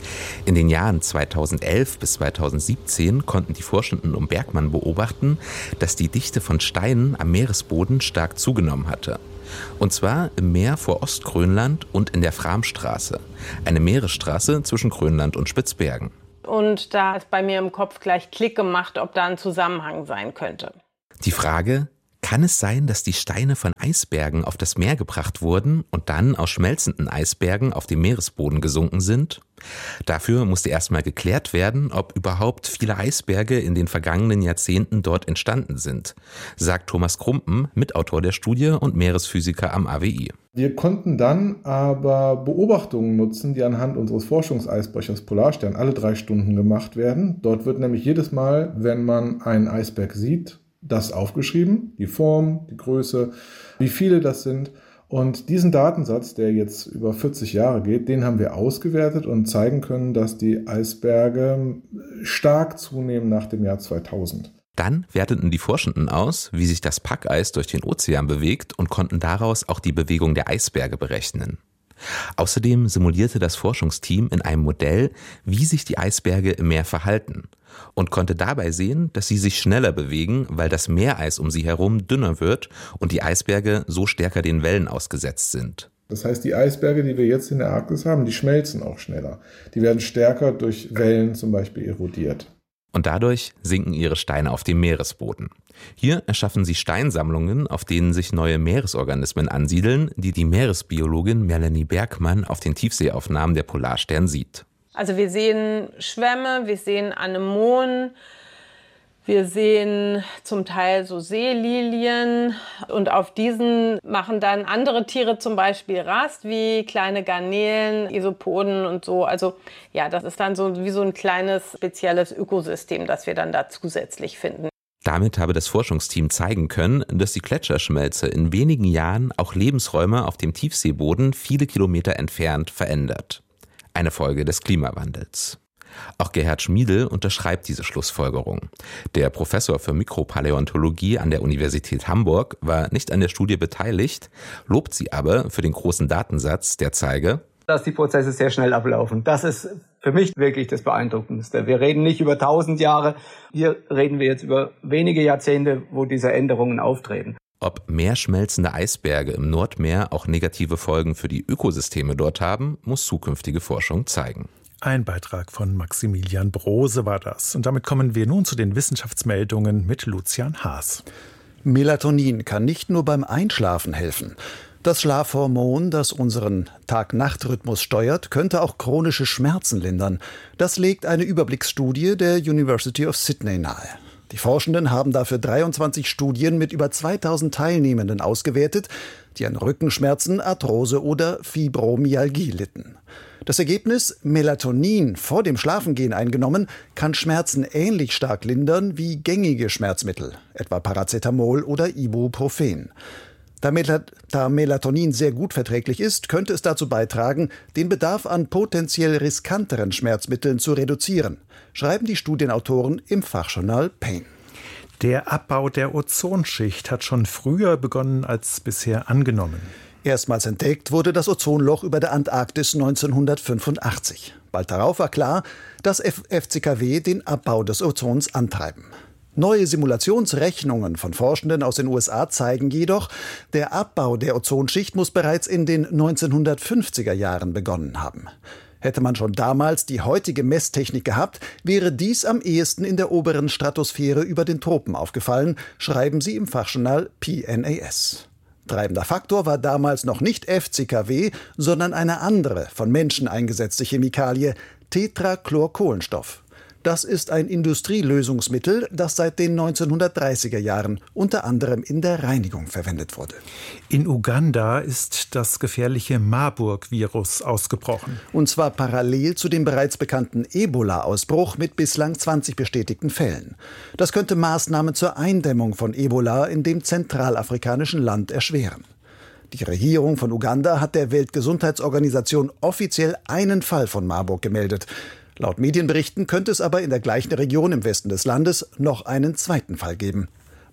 In den Jahren zweitausendelf bis zweitausendsiebzehn konnten die Forschenden um Bergmann beobachten, dass die Dichte von Steinen am Meeresboden stark zugenommen hatte. Und zwar im Meer vor Ostgrönland und in der Framstraße, eine Meeresstraße zwischen Grönland und Spitzbergen. Und da ist bei mir im Kopf gleich Klick gemacht, ob da ein Zusammenhang sein könnte. Die Frage: Kann es sein, dass die Steine von Eisbergen auf das Meer gebracht wurden und dann aus schmelzenden Eisbergen auf den Meeresboden gesunken sind? Dafür musste erstmal geklärt werden, ob überhaupt viele Eisberge in den vergangenen Jahrzehnten dort entstanden sind, sagt Thomas Krumpen, Mitautor der Studie und Meeresphysiker am A W I. Wir konnten dann aber Beobachtungen nutzen, die anhand unseres Forschungseisbrechers Polarstern alle drei Stunden gemacht werden. Dort wird nämlich jedes Mal, wenn man einen Eisberg sieht, das aufgeschrieben, die Form, die Größe, wie viele das sind. Und diesen Datensatz, der jetzt über vierzig Jahre geht, den haben wir ausgewertet und zeigen können, dass die Eisberge stark zunehmen nach dem Jahr zweitausend. Dann werteten die Forschenden aus, wie sich das Packeis durch den Ozean bewegt und konnten daraus auch die Bewegung der Eisberge berechnen. Außerdem simulierte das Forschungsteam in einem Modell, wie sich die Eisberge im Meer verhalten und konnte dabei sehen, dass sie sich schneller bewegen, weil das Meereis um sie herum dünner wird und die Eisberge so stärker den Wellen ausgesetzt sind. Das heißt, die Eisberge, die wir jetzt in der Arktis haben, die schmelzen auch schneller. Die werden stärker durch Wellen zum Beispiel erodiert. Und dadurch sinken ihre Steine auf dem Meeresboden. Hier erschaffen sie Steinsammlungen, auf denen sich neue Meeresorganismen ansiedeln, die die Meeresbiologin Melanie Bergmann auf den Tiefseeaufnahmen der Polarstern sieht. Also wir sehen Schwämme, wir sehen Anemonen, wir sehen zum Teil so Seelilien und auf diesen machen dann andere Tiere zum Beispiel Rast, wie kleine Garnelen, Isopoden und so. Also ja, das ist dann so wie so ein kleines spezielles Ökosystem, das wir dann da zusätzlich finden. Damit habe das Forschungsteam zeigen können, dass die Gletscherschmelze in wenigen Jahren auch Lebensräume auf dem Tiefseeboden viele Kilometer entfernt verändert. Eine Folge des Klimawandels. Auch Gerhard Schmiedl unterschreibt diese Schlussfolgerung. Der Professor für Mikropaläontologie an der Universität Hamburg war nicht an der Studie beteiligt, lobt sie aber für den großen Datensatz, der zeige, dass die Prozesse sehr schnell ablaufen. Das ist für mich wirklich das Beeindruckendste. Wir reden nicht über tausend Jahre, hier reden wir jetzt über wenige Jahrzehnte, wo diese Änderungen auftreten. Ob mehr schmelzende Eisberge im Nordmeer auch negative Folgen für die Ökosysteme dort haben, muss zukünftige Forschung zeigen. Ein Beitrag von Maximilian Brose war das. Und damit kommen wir nun zu den Wissenschaftsmeldungen mit Lucian Haas. Melatonin kann nicht nur beim Einschlafen helfen. Das Schlafhormon, das unseren Tag-Nacht-Rhythmus steuert, könnte auch chronische Schmerzen lindern. Das legt eine Überblicksstudie der University of Sydney nahe. Die Forschenden haben dafür dreiundzwanzig Studien mit über zweitausend Teilnehmenden ausgewertet, die an Rückenschmerzen, Arthrose oder Fibromyalgie litten. Das Ergebnis: Melatonin vor dem Schlafengehen eingenommen, kann Schmerzen ähnlich stark lindern wie gängige Schmerzmittel, etwa Paracetamol oder Ibuprofen. Da, Mel- da Melatonin sehr gut verträglich ist, könnte es dazu beitragen, den Bedarf an potenziell riskanteren Schmerzmitteln zu reduzieren, schreiben die Studienautoren im Fachjournal Pain. Der Abbau der Ozonschicht hat schon früher begonnen als bisher angenommen. Erstmals entdeckt wurde das Ozonloch über der Antarktis neunzehnhundertfünfundachtzig. Bald darauf war klar, dass F C K W den Abbau des Ozons antreiben. Neue Simulationsrechnungen von Forschenden aus den U S A zeigen jedoch, der Abbau der Ozonschicht muss bereits in den neunzehnhundertfünfziger Jahren begonnen haben. Hätte man schon damals die heutige Messtechnik gehabt, wäre dies am ehesten in der oberen Stratosphäre über den Tropen aufgefallen, schreiben sie im Fachjournal P N A S. Treibender Faktor war damals noch nicht F C K W, sondern eine andere, von Menschen eingesetzte Chemikalie, Tetrachlorkohlenstoff. Das ist ein Industrielösungsmittel, das seit den neunzehnhundertdreißiger Jahren unter anderem in der Reinigung verwendet wurde. In Uganda ist das gefährliche Marburg-Virus ausgebrochen. Und zwar parallel zu dem bereits bekannten Ebola-Ausbruch mit bislang zwanzig bestätigten Fällen. Das könnte Maßnahmen zur Eindämmung von Ebola in dem zentralafrikanischen Land erschweren. Die Regierung von Uganda hat der Weltgesundheitsorganisation offiziell einen Fall von Marburg gemeldet. Laut Medienberichten könnte es aber in der gleichen Region im Westen des Landes noch einen zweiten Fall geben.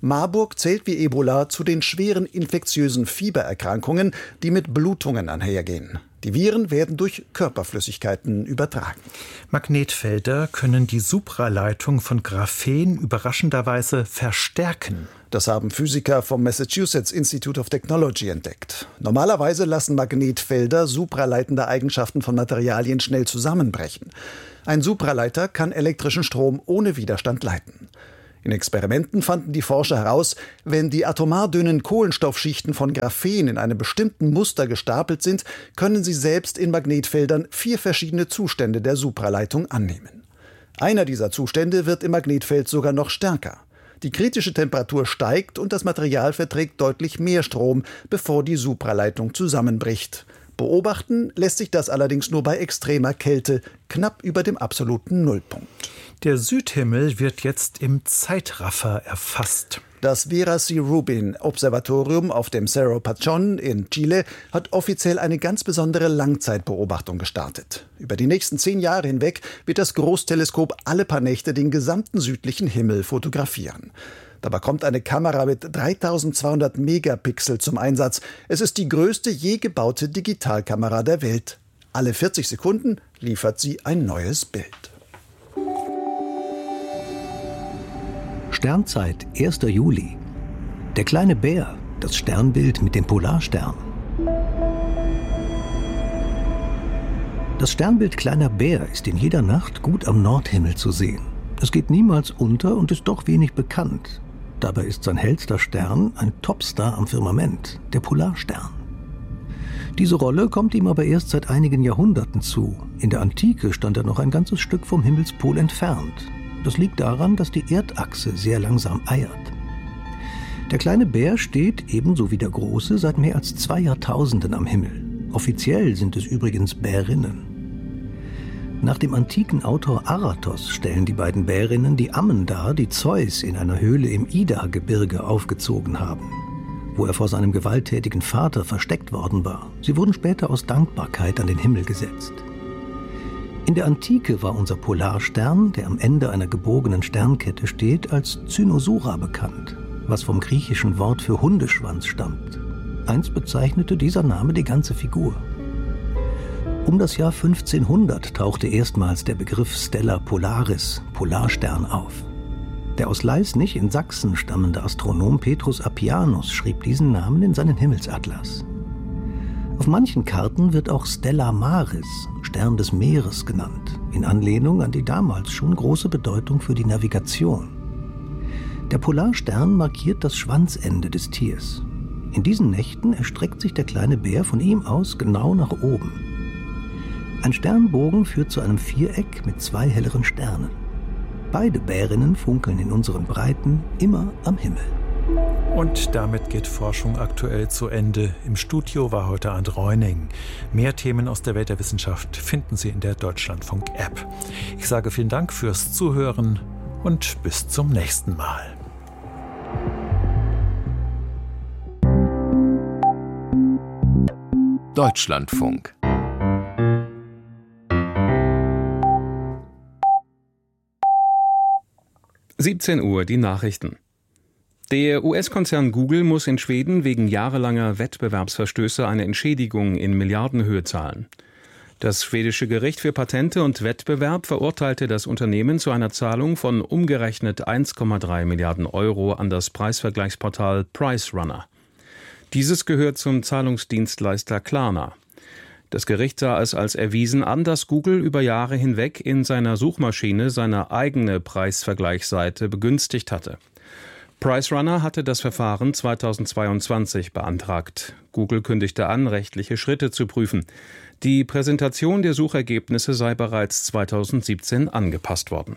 Marburg zählt wie Ebola zu den schweren infektiösen Fiebererkrankungen, die mit Blutungen einhergehen. Die Viren werden durch Körperflüssigkeiten übertragen. Magnetfelder können die Supraleitung von Graphen überraschenderweise verstärken. Das haben Physiker vom Massachusetts Institute of Technology entdeckt. Normalerweise lassen Magnetfelder supraleitende Eigenschaften von Materialien schnell zusammenbrechen. Ein Supraleiter kann elektrischen Strom ohne Widerstand leiten. In Experimenten fanden die Forscher heraus, wenn die atomar dünnen Kohlenstoffschichten von Graphen in einem bestimmten Muster gestapelt sind, können sie selbst in Magnetfeldern vier verschiedene Zustände der Supraleitung annehmen. Einer dieser Zustände wird im Magnetfeld sogar noch stärker. Die kritische Temperatur steigt und das Material verträgt deutlich mehr Strom, bevor die Supraleitung zusammenbricht. Beobachten lässt sich das allerdings nur bei extremer Kälte, knapp über dem absoluten Nullpunkt. Der Südhimmel wird jetzt im Zeitraffer erfasst. Das Vera C. Rubin Observatorium auf dem Cerro Pachón in Chile hat offiziell eine ganz besondere Langzeitbeobachtung gestartet. Über die nächsten zehn Jahre hinweg wird das Großteleskop alle paar Nächte den gesamten südlichen Himmel fotografieren. Dabei kommt eine Kamera mit dreitausendzweihundert Megapixel zum Einsatz. Es ist die größte je gebaute Digitalkamera der Welt. Alle vierzig Sekunden liefert sie ein neues Bild. Sternzeit, erster Juli. Der kleine Bär, das Sternbild mit dem Polarstern. Das Sternbild Kleiner Bär ist in jeder Nacht gut am Nordhimmel zu sehen. Es geht niemals unter und ist doch wenig bekannt. Dabei ist sein hellster Stern ein Topstar am Firmament, der Polarstern. Diese Rolle kommt ihm aber erst seit einigen Jahrhunderten zu. In der Antike stand er noch ein ganzes Stück vom Himmelspol entfernt. Das liegt daran, dass die Erdachse sehr langsam eiert. Der kleine Bär steht, ebenso wie der große, seit mehr als zwei Jahrtausenden am Himmel. Offiziell sind es übrigens Bärinnen. Nach dem antiken Autor Aratos stellen die beiden Bärinnen die Ammen dar, die Zeus in einer Höhle im Ida-Gebirge aufgezogen haben, wo er vor seinem gewalttätigen Vater versteckt worden war. Sie wurden später aus Dankbarkeit an den Himmel gesetzt. In der Antike war unser Polarstern, der am Ende einer gebogenen Sternkette steht, als Cynosura bekannt, was vom griechischen Wort für Hundeschwanz stammt. Einst bezeichnete dieser Name die ganze Figur. Um das Jahr fünfzehnhundert tauchte erstmals der Begriff Stella Polaris, Polarstern, auf. Der aus Leisnig in Sachsen stammende Astronom Petrus Appianus schrieb diesen Namen in seinen Himmelsatlas. Auf manchen Karten wird auch Stella Maris, Stern des Meeres, genannt, in Anlehnung an die damals schon große Bedeutung für die Navigation. Der Polarstern markiert das Schwanzende des Tiers. In diesen Nächten erstreckt sich der kleine Bär von ihm aus genau nach oben. Ein Sternbogen führt zu einem Viereck mit zwei helleren Sternen. Beide Bärinnen funkeln in unseren Breiten immer am Himmel. Und damit geht Forschung aktuell zu Ende. Im Studio war heute Arndt Reuning. Mehr Themen aus der Welt der Wissenschaft finden Sie in der Deutschlandfunk-App. Ich sage vielen Dank fürs Zuhören und bis zum nächsten Mal. Deutschlandfunk. siebzehn Uhr, die Nachrichten. Der U S-Konzern Google muss in Schweden wegen jahrelanger Wettbewerbsverstöße eine Entschädigung in Milliardenhöhe zahlen. Das schwedische Gericht für Patente und Wettbewerb verurteilte das Unternehmen zu einer Zahlung von umgerechnet eins Komma drei Milliarden Euro an das Preisvergleichsportal PriceRunner. Dieses gehört zum Zahlungsdienstleister Klarna. Das Gericht sah es als erwiesen an, dass Google über Jahre hinweg in seiner Suchmaschine seine eigene Preisvergleichsseite begünstigt hatte. PriceRunner hatte das Verfahren zweitausendzweiundzwanzig beantragt. Google kündigte an, rechtliche Schritte zu prüfen. Die Präsentation der Suchergebnisse sei bereits zweitausendsiebzehn angepasst worden.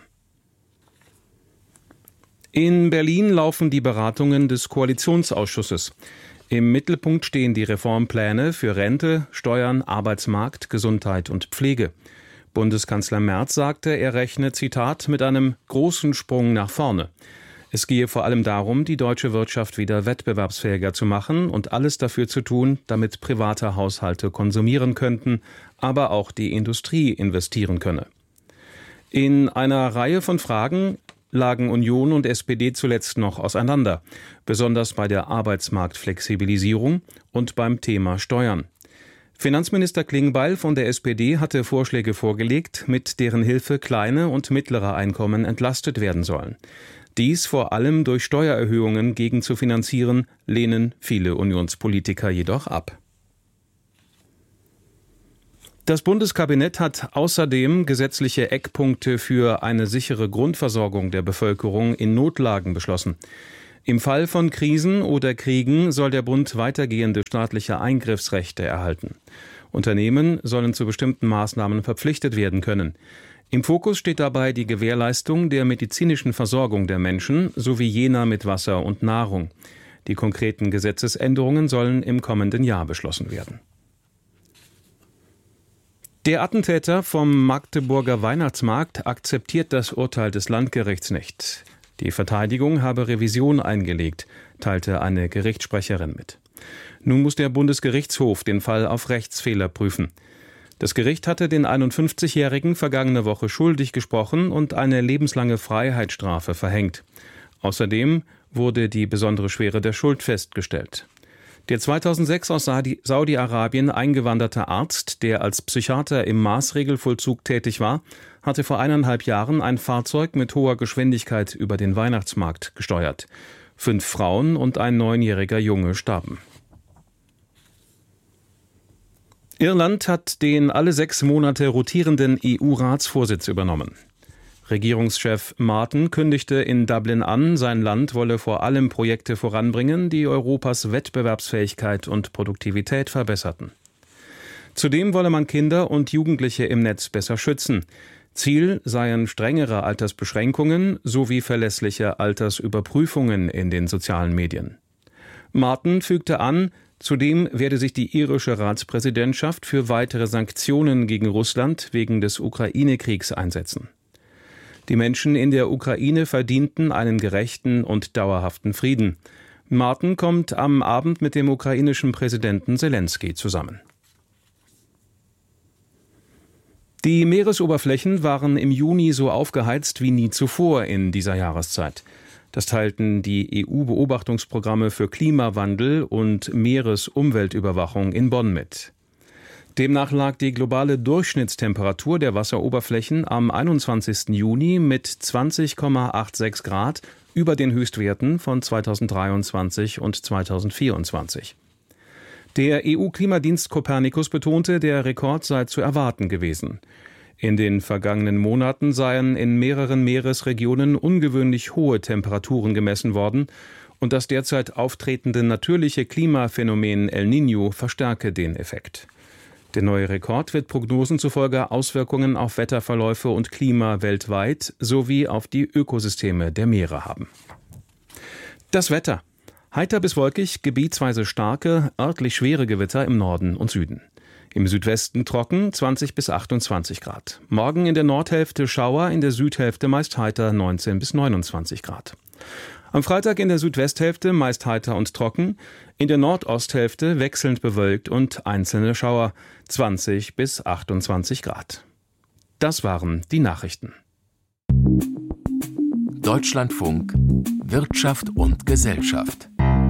In Berlin laufen die Beratungen des Koalitionsausschusses. Im Mittelpunkt stehen die Reformpläne für Rente, Steuern, Arbeitsmarkt, Gesundheit und Pflege. Bundeskanzler Merz sagte, er rechne, Zitat, mit einem großen Sprung nach vorne. Es gehe vor allem darum, die deutsche Wirtschaft wieder wettbewerbsfähiger zu machen und alles dafür zu tun, damit private Haushalte konsumieren könnten, aber auch die Industrie investieren könne. In einer Reihe von Fragen lagen Union und S P D zuletzt noch auseinander, besonders bei der Arbeitsmarktflexibilisierung und beim Thema Steuern. Finanzminister Klingbeil von der S P D hatte Vorschläge vorgelegt, mit deren Hilfe kleine und mittlere Einkommen entlastet werden sollen. Dies vor allem durch Steuererhöhungen gegenzufinanzieren, lehnen viele Unionspolitiker jedoch ab. Das Bundeskabinett hat außerdem gesetzliche Eckpunkte für eine sichere Grundversorgung der Bevölkerung in Notlagen beschlossen. Im Fall von Krisen oder Kriegen soll der Bund weitergehende staatliche Eingriffsrechte erhalten. Unternehmen sollen zu bestimmten Maßnahmen verpflichtet werden können. Im Fokus steht dabei die Gewährleistung der medizinischen Versorgung der Menschen sowie jener mit Wasser und Nahrung. Die konkreten Gesetzesänderungen sollen im kommenden Jahr beschlossen werden. Der Attentäter vom Magdeburger Weihnachtsmarkt akzeptiert das Urteil des Landgerichts nicht. Die Verteidigung habe Revision eingelegt, teilte eine Gerichtssprecherin mit. Nun muss der Bundesgerichtshof den Fall auf Rechtsfehler prüfen. Das Gericht hatte den einundfünfzigjährigen vergangene Woche schuldig gesprochen und eine lebenslange Freiheitsstrafe verhängt. Außerdem wurde die besondere Schwere der Schuld festgestellt. Der zweitausendsechs aus Saudi-Arabien eingewanderte Arzt, der als Psychiater im Maßregelvollzug tätig war, hatte vor eineinhalb Jahren ein Fahrzeug mit hoher Geschwindigkeit über den Weihnachtsmarkt gesteuert. Fünf Frauen und ein neunjähriger Junge starben. Irland hat den alle sechs Monate rotierenden E U-Ratsvorsitz übernommen. Regierungschef Martin kündigte in Dublin an, sein Land wolle vor allem Projekte voranbringen, die Europas Wettbewerbsfähigkeit und Produktivität verbesserten. Zudem wolle man Kinder und Jugendliche im Netz besser schützen. Ziel seien strengere Altersbeschränkungen sowie verlässliche Altersüberprüfungen in den sozialen Medien. Martin fügte an, zudem werde sich die irische Ratspräsidentschaft für weitere Sanktionen gegen Russland wegen des Ukraine-Kriegs einsetzen. Die Menschen in der Ukraine verdienten einen gerechten und dauerhaften Frieden. Martin kommt am Abend mit dem ukrainischen Präsidenten Selenskyj zusammen. Die Meeresoberflächen waren im Juni so aufgeheizt wie nie zuvor in dieser Jahreszeit. Das teilten die E U-Beobachtungsprogramme für Klimawandel und Meeresumweltüberwachung in Bonn mit. Demnach lag die globale Durchschnittstemperatur der Wasseroberflächen am einundzwanzigsten Juni mit zwanzig Komma sechsundachtzig Grad über den Höchstwerten von zweitausenddreiundzwanzig und zweitausendvierundzwanzig. Der E U-Klimadienst Copernicus betonte, der Rekord sei zu erwarten gewesen. In den vergangenen Monaten seien in mehreren Meeresregionen ungewöhnlich hohe Temperaturen gemessen worden und das derzeit auftretende natürliche Klimaphänomen El Niño verstärke den Effekt. Der neue Rekord wird Prognosen zufolge Auswirkungen auf Wetterverläufe und Klima weltweit sowie auf die Ökosysteme der Meere haben. Das Wetter. Heiter bis wolkig, gebietsweise starke, örtlich schwere Gewitter im Norden und Süden. Im Südwesten trocken, zwanzig bis achtundzwanzig Grad. Morgen in der Nordhälfte Schauer, in der Südhälfte meist heiter, neunzehn bis neunundzwanzig Grad. Am Freitag in der Südwesthälfte meist heiter und trocken, in der Nordosthälfte wechselnd bewölkt und einzelne Schauer, zwanzig bis achtundzwanzig Grad. Das waren die Nachrichten. Deutschlandfunk Wirtschaft und Gesellschaft.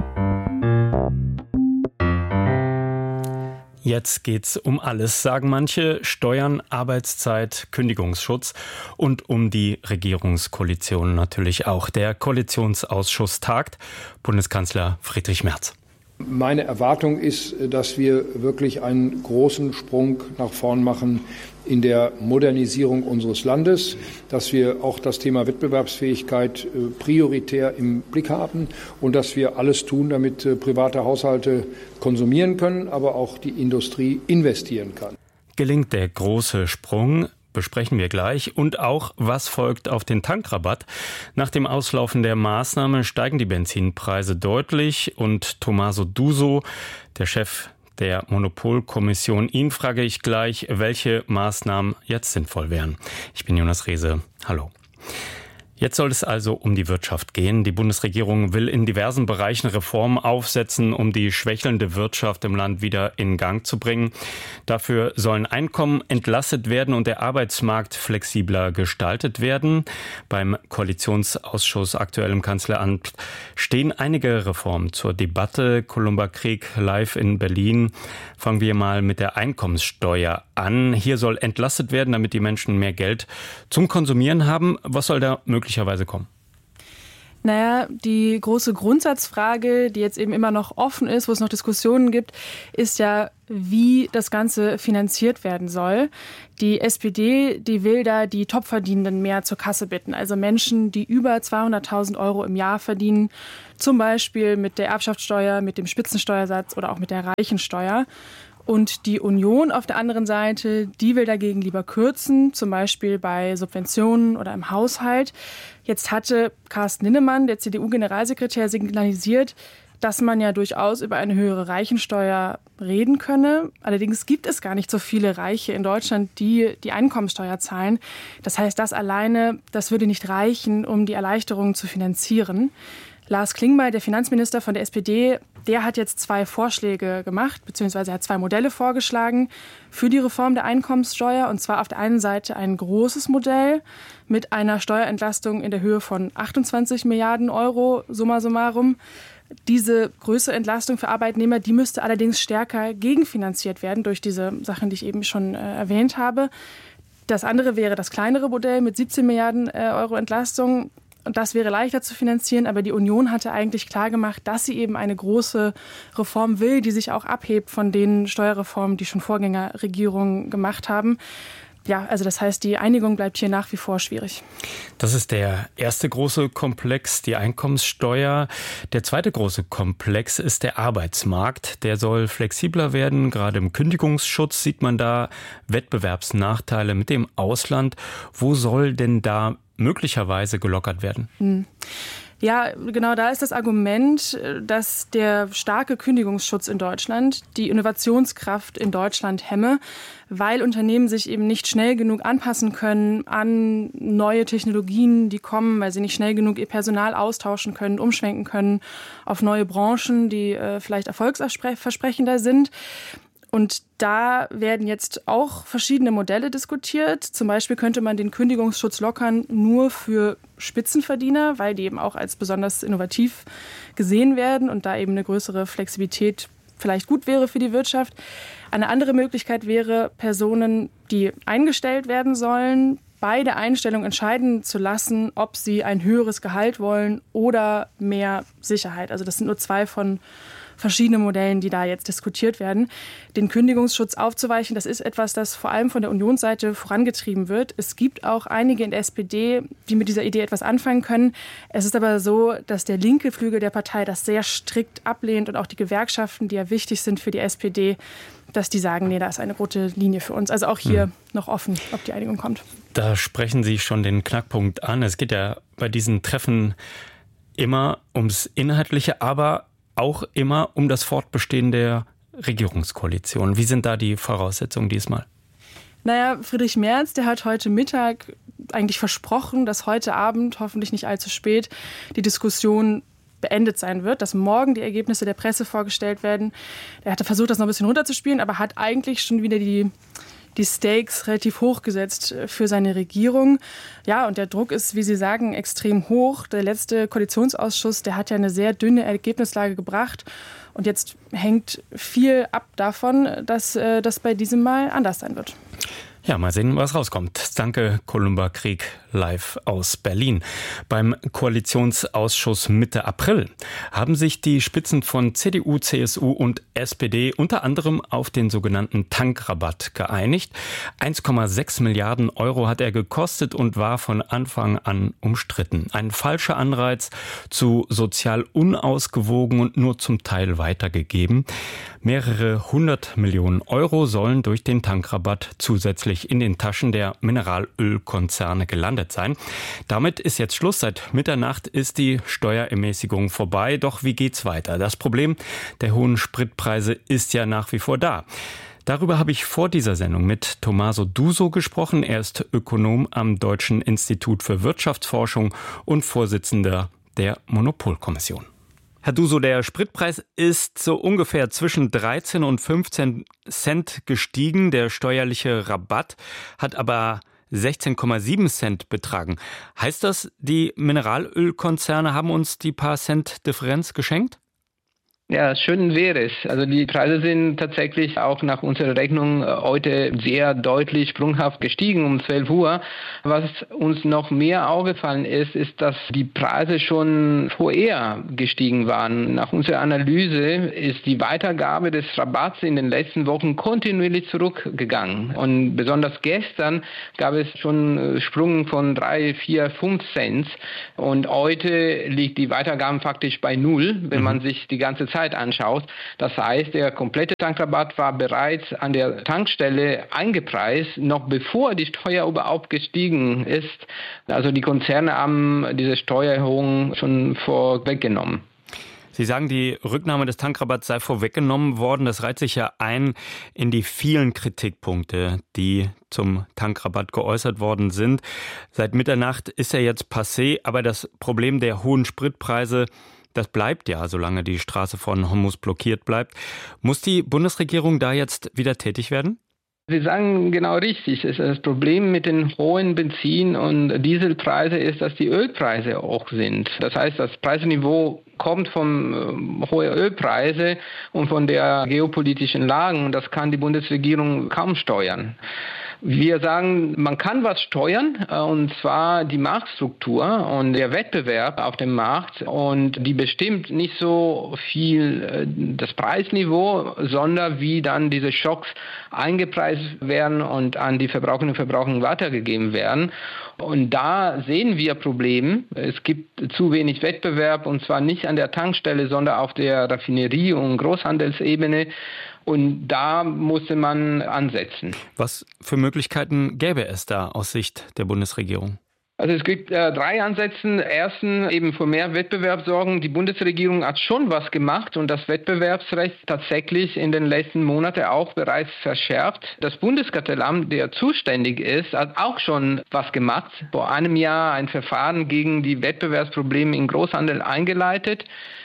Jetzt geht's um alles, sagen manche. Steuern, Arbeitszeit, Kündigungsschutz und um die Regierungskoalition natürlich auch. Der Koalitionsausschuss tagt. Bundeskanzler Friedrich Merz. Meine Erwartung ist, dass wir wirklich einen großen Sprung nach vorn machen in der Modernisierung unseres Landes, dass wir auch das Thema Wettbewerbsfähigkeit prioritär im Blick haben und dass wir alles tun, damit private Haushalte konsumieren können, aber auch die Industrie investieren kann. Gelingt der große Sprung? Besprechen wir gleich. Und auch, was folgt auf den Tankrabatt? Nach dem Auslaufen der Maßnahme steigen die Benzinpreise deutlich. Und Tommaso Duso, der Chef der Monopolkommission, ihn frage ich gleich, welche Maßnahmen jetzt sinnvoll wären. Ich bin Jonas Rehse. Hallo. Jetzt soll es also um die Wirtschaft gehen. Die Bundesregierung will in diversen Bereichen Reformen aufsetzen, um die schwächelnde Wirtschaft im Land wieder in Gang zu bringen. Dafür sollen Einkommen entlastet werden und der Arbeitsmarkt flexibler gestaltet werden. Beim Koalitionsausschuss aktuell im Kanzleramt stehen einige Reformen zur Debatte. Columba Krieg live in Berlin. Fangen wir mal mit der Einkommenssteuer an. Hier soll entlastet werden, damit die Menschen mehr Geld zum Konsumieren haben. Was soll da möglicherweise kommen? Naja, die große Grundsatzfrage, die jetzt eben immer noch offen ist, wo es noch Diskussionen gibt, ist ja, wie das Ganze finanziert werden soll. Die S P D, die will da die Topverdienenden mehr zur Kasse bitten. Also Menschen, die über zweihunderttausend Euro im Jahr verdienen, zum Beispiel mit der Erbschaftssteuer, mit dem Spitzensteuersatz oder auch mit der Reichensteuer. Und die Union auf der anderen Seite, die will dagegen lieber kürzen, zum Beispiel bei Subventionen oder im Haushalt. Jetzt hatte Carsten Linnemann, der C D U-Generalsekretär, signalisiert, dass man ja durchaus über eine höhere Reichensteuer reden könne. Allerdings gibt es gar nicht so viele Reiche in Deutschland, die die Einkommensteuer zahlen. Das heißt, das alleine, das würde nicht reichen, um die Erleichterungen zu finanzieren. Lars Klingbeil, der Finanzminister von der S P D, der hat jetzt zwei Vorschläge gemacht, beziehungsweise er hat zwei Modelle vorgeschlagen für die Reform der Einkommenssteuer. Und zwar auf der einen Seite ein großes Modell mit einer Steuerentlastung in der Höhe von achtundzwanzig Milliarden Euro, summa summarum. Diese größere Entlastung für Arbeitnehmer, die müsste allerdings stärker gegenfinanziert werden durch diese Sachen, die ich eben schon äh, erwähnt habe. Das andere wäre das kleinere Modell mit siebzehn Milliarden äh, Euro Entlastung. Und das wäre leichter zu finanzieren, aber die Union hatte eigentlich klargemacht, dass sie eben eine große Reform will, die sich auch abhebt von den Steuerreformen, die schon Vorgängerregierungen gemacht haben. Ja, also das heißt, die Einigung bleibt hier nach wie vor schwierig. Das ist der erste große Komplex, die Einkommenssteuer. Der zweite große Komplex ist der Arbeitsmarkt. Der soll flexibler werden. Gerade im Kündigungsschutz sieht man da Wettbewerbsnachteile mit dem Ausland. Wo soll denn da möglicherweise gelockert werden? Hm. Ja, genau, da ist das Argument, dass der starke Kündigungsschutz in Deutschland die Innovationskraft in Deutschland hemme, weil Unternehmen sich eben nicht schnell genug anpassen können an neue Technologien, die kommen, weil sie nicht schnell genug ihr Personal austauschen können, umschwenken können auf neue Branchen, die äh, vielleicht erfolgsversprechender sind. Und da werden jetzt auch verschiedene Modelle diskutiert. Zum Beispiel könnte man den Kündigungsschutz lockern nur für Spitzenverdiener, weil die eben auch als besonders innovativ gesehen werden und da eben eine größere Flexibilität vielleicht gut wäre für die Wirtschaft. Eine andere Möglichkeit wäre, Personen, die eingestellt werden sollen, bei der Einstellung entscheiden zu lassen, ob sie ein höheres Gehalt wollen oder mehr Sicherheit. Also das sind nur zwei von verschiedene Modellen, die da jetzt diskutiert werden. Den Kündigungsschutz aufzuweichen, das ist etwas, das vor allem von der Unionsseite vorangetrieben wird. Es gibt auch einige in der S P D, die mit dieser Idee etwas anfangen können. Es ist aber so, dass der linke Flügel der Partei das sehr strikt ablehnt und auch die Gewerkschaften, die ja wichtig sind für die S P D, dass die sagen, nee, da ist eine rote Linie für uns. Also auch hier hm. noch offen, ob die Einigung kommt. Da sprechen Sie schon den Knackpunkt an. Es geht ja bei diesen Treffen immer ums Inhaltliche, aber auch immer um das Fortbestehen der Regierungskoalition. Wie sind da die Voraussetzungen diesmal? Naja, Friedrich Merz, der hat heute Mittag eigentlich versprochen, dass heute Abend, hoffentlich nicht allzu spät, die Diskussion beendet sein wird, dass morgen die Ergebnisse der Presse vorgestellt werden. Er hatte versucht, das noch ein bisschen runterzuspielen, aber hat eigentlich schon wieder die die Stakes relativ hoch gesetzt für seine Regierung. Ja, und der Druck ist, wie Sie sagen, extrem hoch. Der letzte Koalitionsausschuss, der hat ja eine sehr dünne Ergebnislage gebracht. Und jetzt hängt viel ab davon, dass äh, das bei diesem Mal anders sein wird. Ja, mal sehen, was rauskommt. Danke, Columba Krieg, live aus Berlin. Beim Koalitionsausschuss Mitte April haben sich die Spitzen von C D U, C S U und S P D unter anderem auf den sogenannten Tankrabatt geeinigt. eins Komma sechs Milliarden Euro hat er gekostet und war von Anfang an umstritten. Ein falscher Anreiz, zu sozial unausgewogen und nur zum Teil weitergegeben. Mehrere hundert Millionen Euro sollen durch den Tankrabatt zusätzlich in den Taschen der Mineralölkonzerne gelandet sein. Damit ist jetzt Schluss. Seit Mitternacht ist die Steuerermäßigung vorbei. Doch wie geht's weiter? Das Problem der hohen Spritpreise ist ja nach wie vor da. Darüber habe ich vor dieser Sendung mit Tommaso Duso gesprochen. Er ist Ökonom am Deutschen Institut für Wirtschaftsforschung und Vorsitzender der Monopolkommission. Herr Duso, der Spritpreis ist so ungefähr zwischen dreizehn und fünfzehn Cent gestiegen. Der steuerliche Rabatt hat aber sechzehn Komma sieben Cent betragen. Heißt das, die Mineralölkonzerne haben uns die paar Cent Differenz geschenkt? Ja, schön wäre es. Also die Preise sind tatsächlich auch nach unserer Rechnung heute sehr deutlich sprunghaft gestiegen um zwölf Uhr. Was uns noch mehr aufgefallen ist, ist, dass die Preise schon vorher gestiegen waren. Nach unserer Analyse ist die Weitergabe des Rabatts in den letzten Wochen kontinuierlich zurückgegangen. Und besonders gestern gab es schon Sprung von drei, vier, fünf Cent. Und heute liegt die Weitergabe faktisch bei null, wenn man sich die ganze Zeit Zeit anschaut. Das heißt, der komplette Tankrabatt war bereits an der Tankstelle eingepreist, noch bevor die Steuer überhaupt gestiegen ist. Also die Konzerne haben diese Steuererhöhung schon vorweggenommen. Sie sagen, die Rücknahme des Tankrabatts sei vorweggenommen worden. Das reiht sich ja ein in die vielen Kritikpunkte, die zum Tankrabatt geäußert worden sind. Seit Mitternacht ist er jetzt passé, aber das Problem der hohen Spritpreise, das bleibt ja, solange die Straße von Hormuz blockiert bleibt. Muss die Bundesregierung da jetzt wieder tätig werden? Sie sagen genau richtig. Das Problem mit den hohen Benzin- und Dieselpreisen ist, dass die Ölpreise hoch sind. Das heißt, das Preisniveau kommt von äh, hohen Ölpreisen und von der geopolitischen Lage. Und das kann die Bundesregierung kaum steuern. Wir sagen, man kann was steuern, und zwar die Marktstruktur und der Wettbewerb auf dem Markt. Und die bestimmt nicht so viel das Preisniveau, sondern wie dann diese Schocks eingepreist werden und an die Verbraucherinnen und Verbraucher weitergegeben werden. Und da sehen wir Probleme. Es gibt zu wenig Wettbewerb, und zwar nicht an der Tankstelle, sondern auf der Raffinerie- und Großhandelsebene. Und da musste man ansetzen. Was für Möglichkeiten gäbe es da aus Sicht der Bundesregierung? Also es gibt äh, drei Ansätze. Erstens eben für mehr Wettbewerb sorgen. Die Bundesregierung hat schon was gemacht und das Wettbewerbsrecht tatsächlich in den letzten Monaten auch bereits verschärft. Das Bundeskartellamt, der zuständig ist, hat auch schon was gemacht. Vor einem Jahr ein Verfahren gegen die Wettbewerbsprobleme im Großhandel eingeleitet.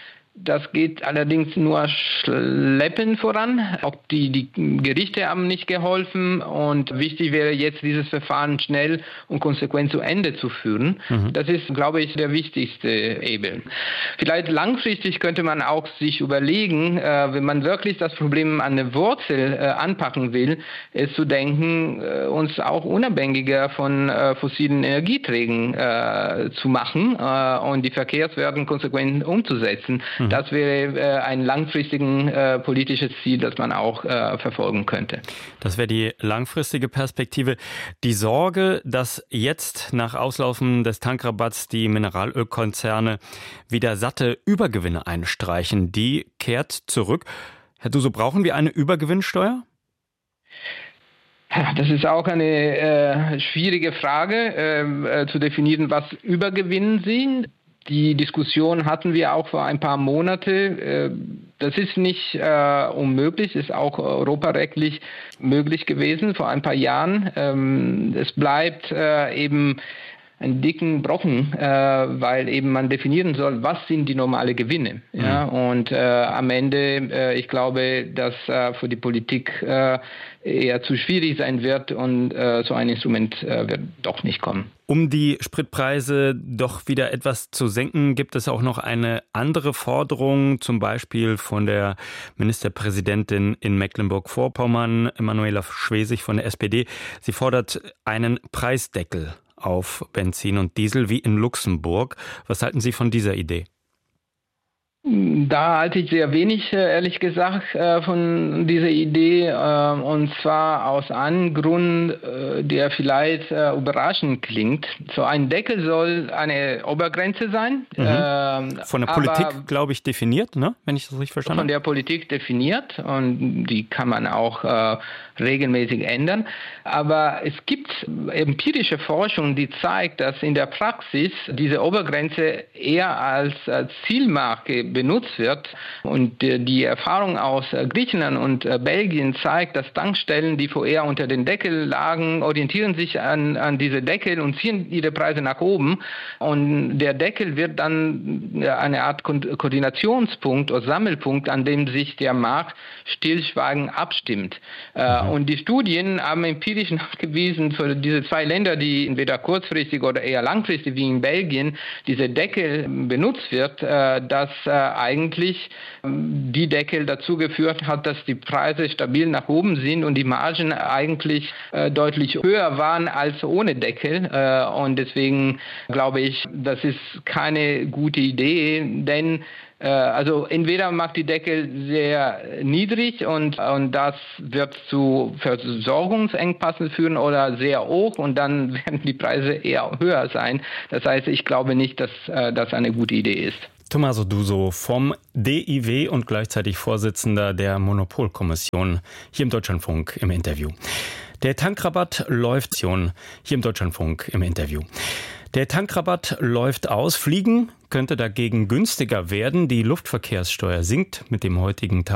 Das geht allerdings nur schleppend voran. Auch die, die Gerichte haben nicht geholfen. Und wichtig wäre jetzt, dieses Verfahren schnell und konsequent zu Ende zu führen. Mhm. Das ist, glaube ich, der wichtigste Hebel. Vielleicht langfristig könnte man auch sich überlegen, äh, wenn man wirklich das Problem an der Wurzel äh, anpacken will, ist zu denken, äh, uns auch unabhängiger von äh, fossilen Energieträgern äh, zu machen äh, und die Verkehrswerte konsequent umzusetzen. Das wäre äh, ein langfristiges äh, politisches Ziel, das man auch äh, verfolgen könnte. Das wäre die langfristige Perspektive. Die Sorge, dass jetzt nach Auslaufen des Tankrabatts die Mineralölkonzerne wieder satte Übergewinne einstreichen, die kehrt zurück. Herr Duso, brauchen wir eine Übergewinnsteuer? Das ist auch eine äh, schwierige Frage, äh, zu definieren, was Übergewinne sind. Die Diskussion hatten wir auch vor ein paar Monaten. Das ist nicht äh, unmöglich, ist auch europarechtlich möglich gewesen vor ein paar Jahren. Ähm, es bleibt äh, eben einen dicken Brocken, äh, weil eben man definieren soll, was sind die normale Gewinne. Mhm. Ja? Und äh, am Ende, äh, ich glaube, dass äh, für die Politik äh, eher zu schwierig sein wird und äh, so ein Instrument äh, wird doch nicht kommen. Um die Spritpreise doch wieder etwas zu senken, gibt es auch noch eine andere Forderung, zum Beispiel von der Ministerpräsidentin in Mecklenburg-Vorpommern, Manuela Schwesig von der S P D. Sie fordert einen Preisdeckel auf Benzin und Diesel wie in Luxemburg. Was halten Sie von dieser Idee? Da halte ich sehr wenig, ehrlich gesagt, von dieser Idee, und zwar aus einem Grund, der vielleicht überraschend klingt. So ein Deckel soll eine Obergrenze sein. Mhm. Von der Politik, glaube ich, definiert, ne? Wenn ich das richtig verstanden habe. Von der Politik definiert, und die kann man auch äh, regelmäßig ändern. Aber es gibt empirische Forschung, die zeigt, dass in der Praxis diese Obergrenze eher als, als Zielmarke benutzt wird. Und die Erfahrung aus Griechenland und Belgien zeigt, dass Tankstellen, die vorher unter den Deckel lagen, orientieren sich an, an diese Deckel und ziehen ihre Preise nach oben. Und der Deckel wird dann eine Art Ko- Koordinationspunkt oder Sammelpunkt, an dem sich der Markt stillschweigend abstimmt. Mhm. Und die Studien haben empirisch nachgewiesen, für diese zwei Länder, die entweder kurzfristig oder eher langfristig wie in Belgien diese Deckel benutzt wird, dass eigentlich die Deckel dazu geführt hat, dass die Preise stabil nach oben sind und die Margen eigentlich deutlich höher waren als ohne Deckel. Und deswegen glaube ich, das ist keine gute Idee, denn also entweder macht die Deckel sehr niedrig und, und das wird zu Versorgungsengpassen führen oder sehr hoch und dann werden die Preise eher höher sein. Das heißt, ich glaube nicht, dass das eine gute Idee ist. Tommaso Duso vom D I W und gleichzeitig Vorsitzender der Monopolkommission hier im Deutschlandfunk im Interview. Der Tankrabatt läuft hier im Deutschlandfunk im Interview. Der Tankrabatt läuft aus. Fliegen könnte dagegen günstiger werden. Die Luftverkehrssteuer sinkt mit dem heutigen Tag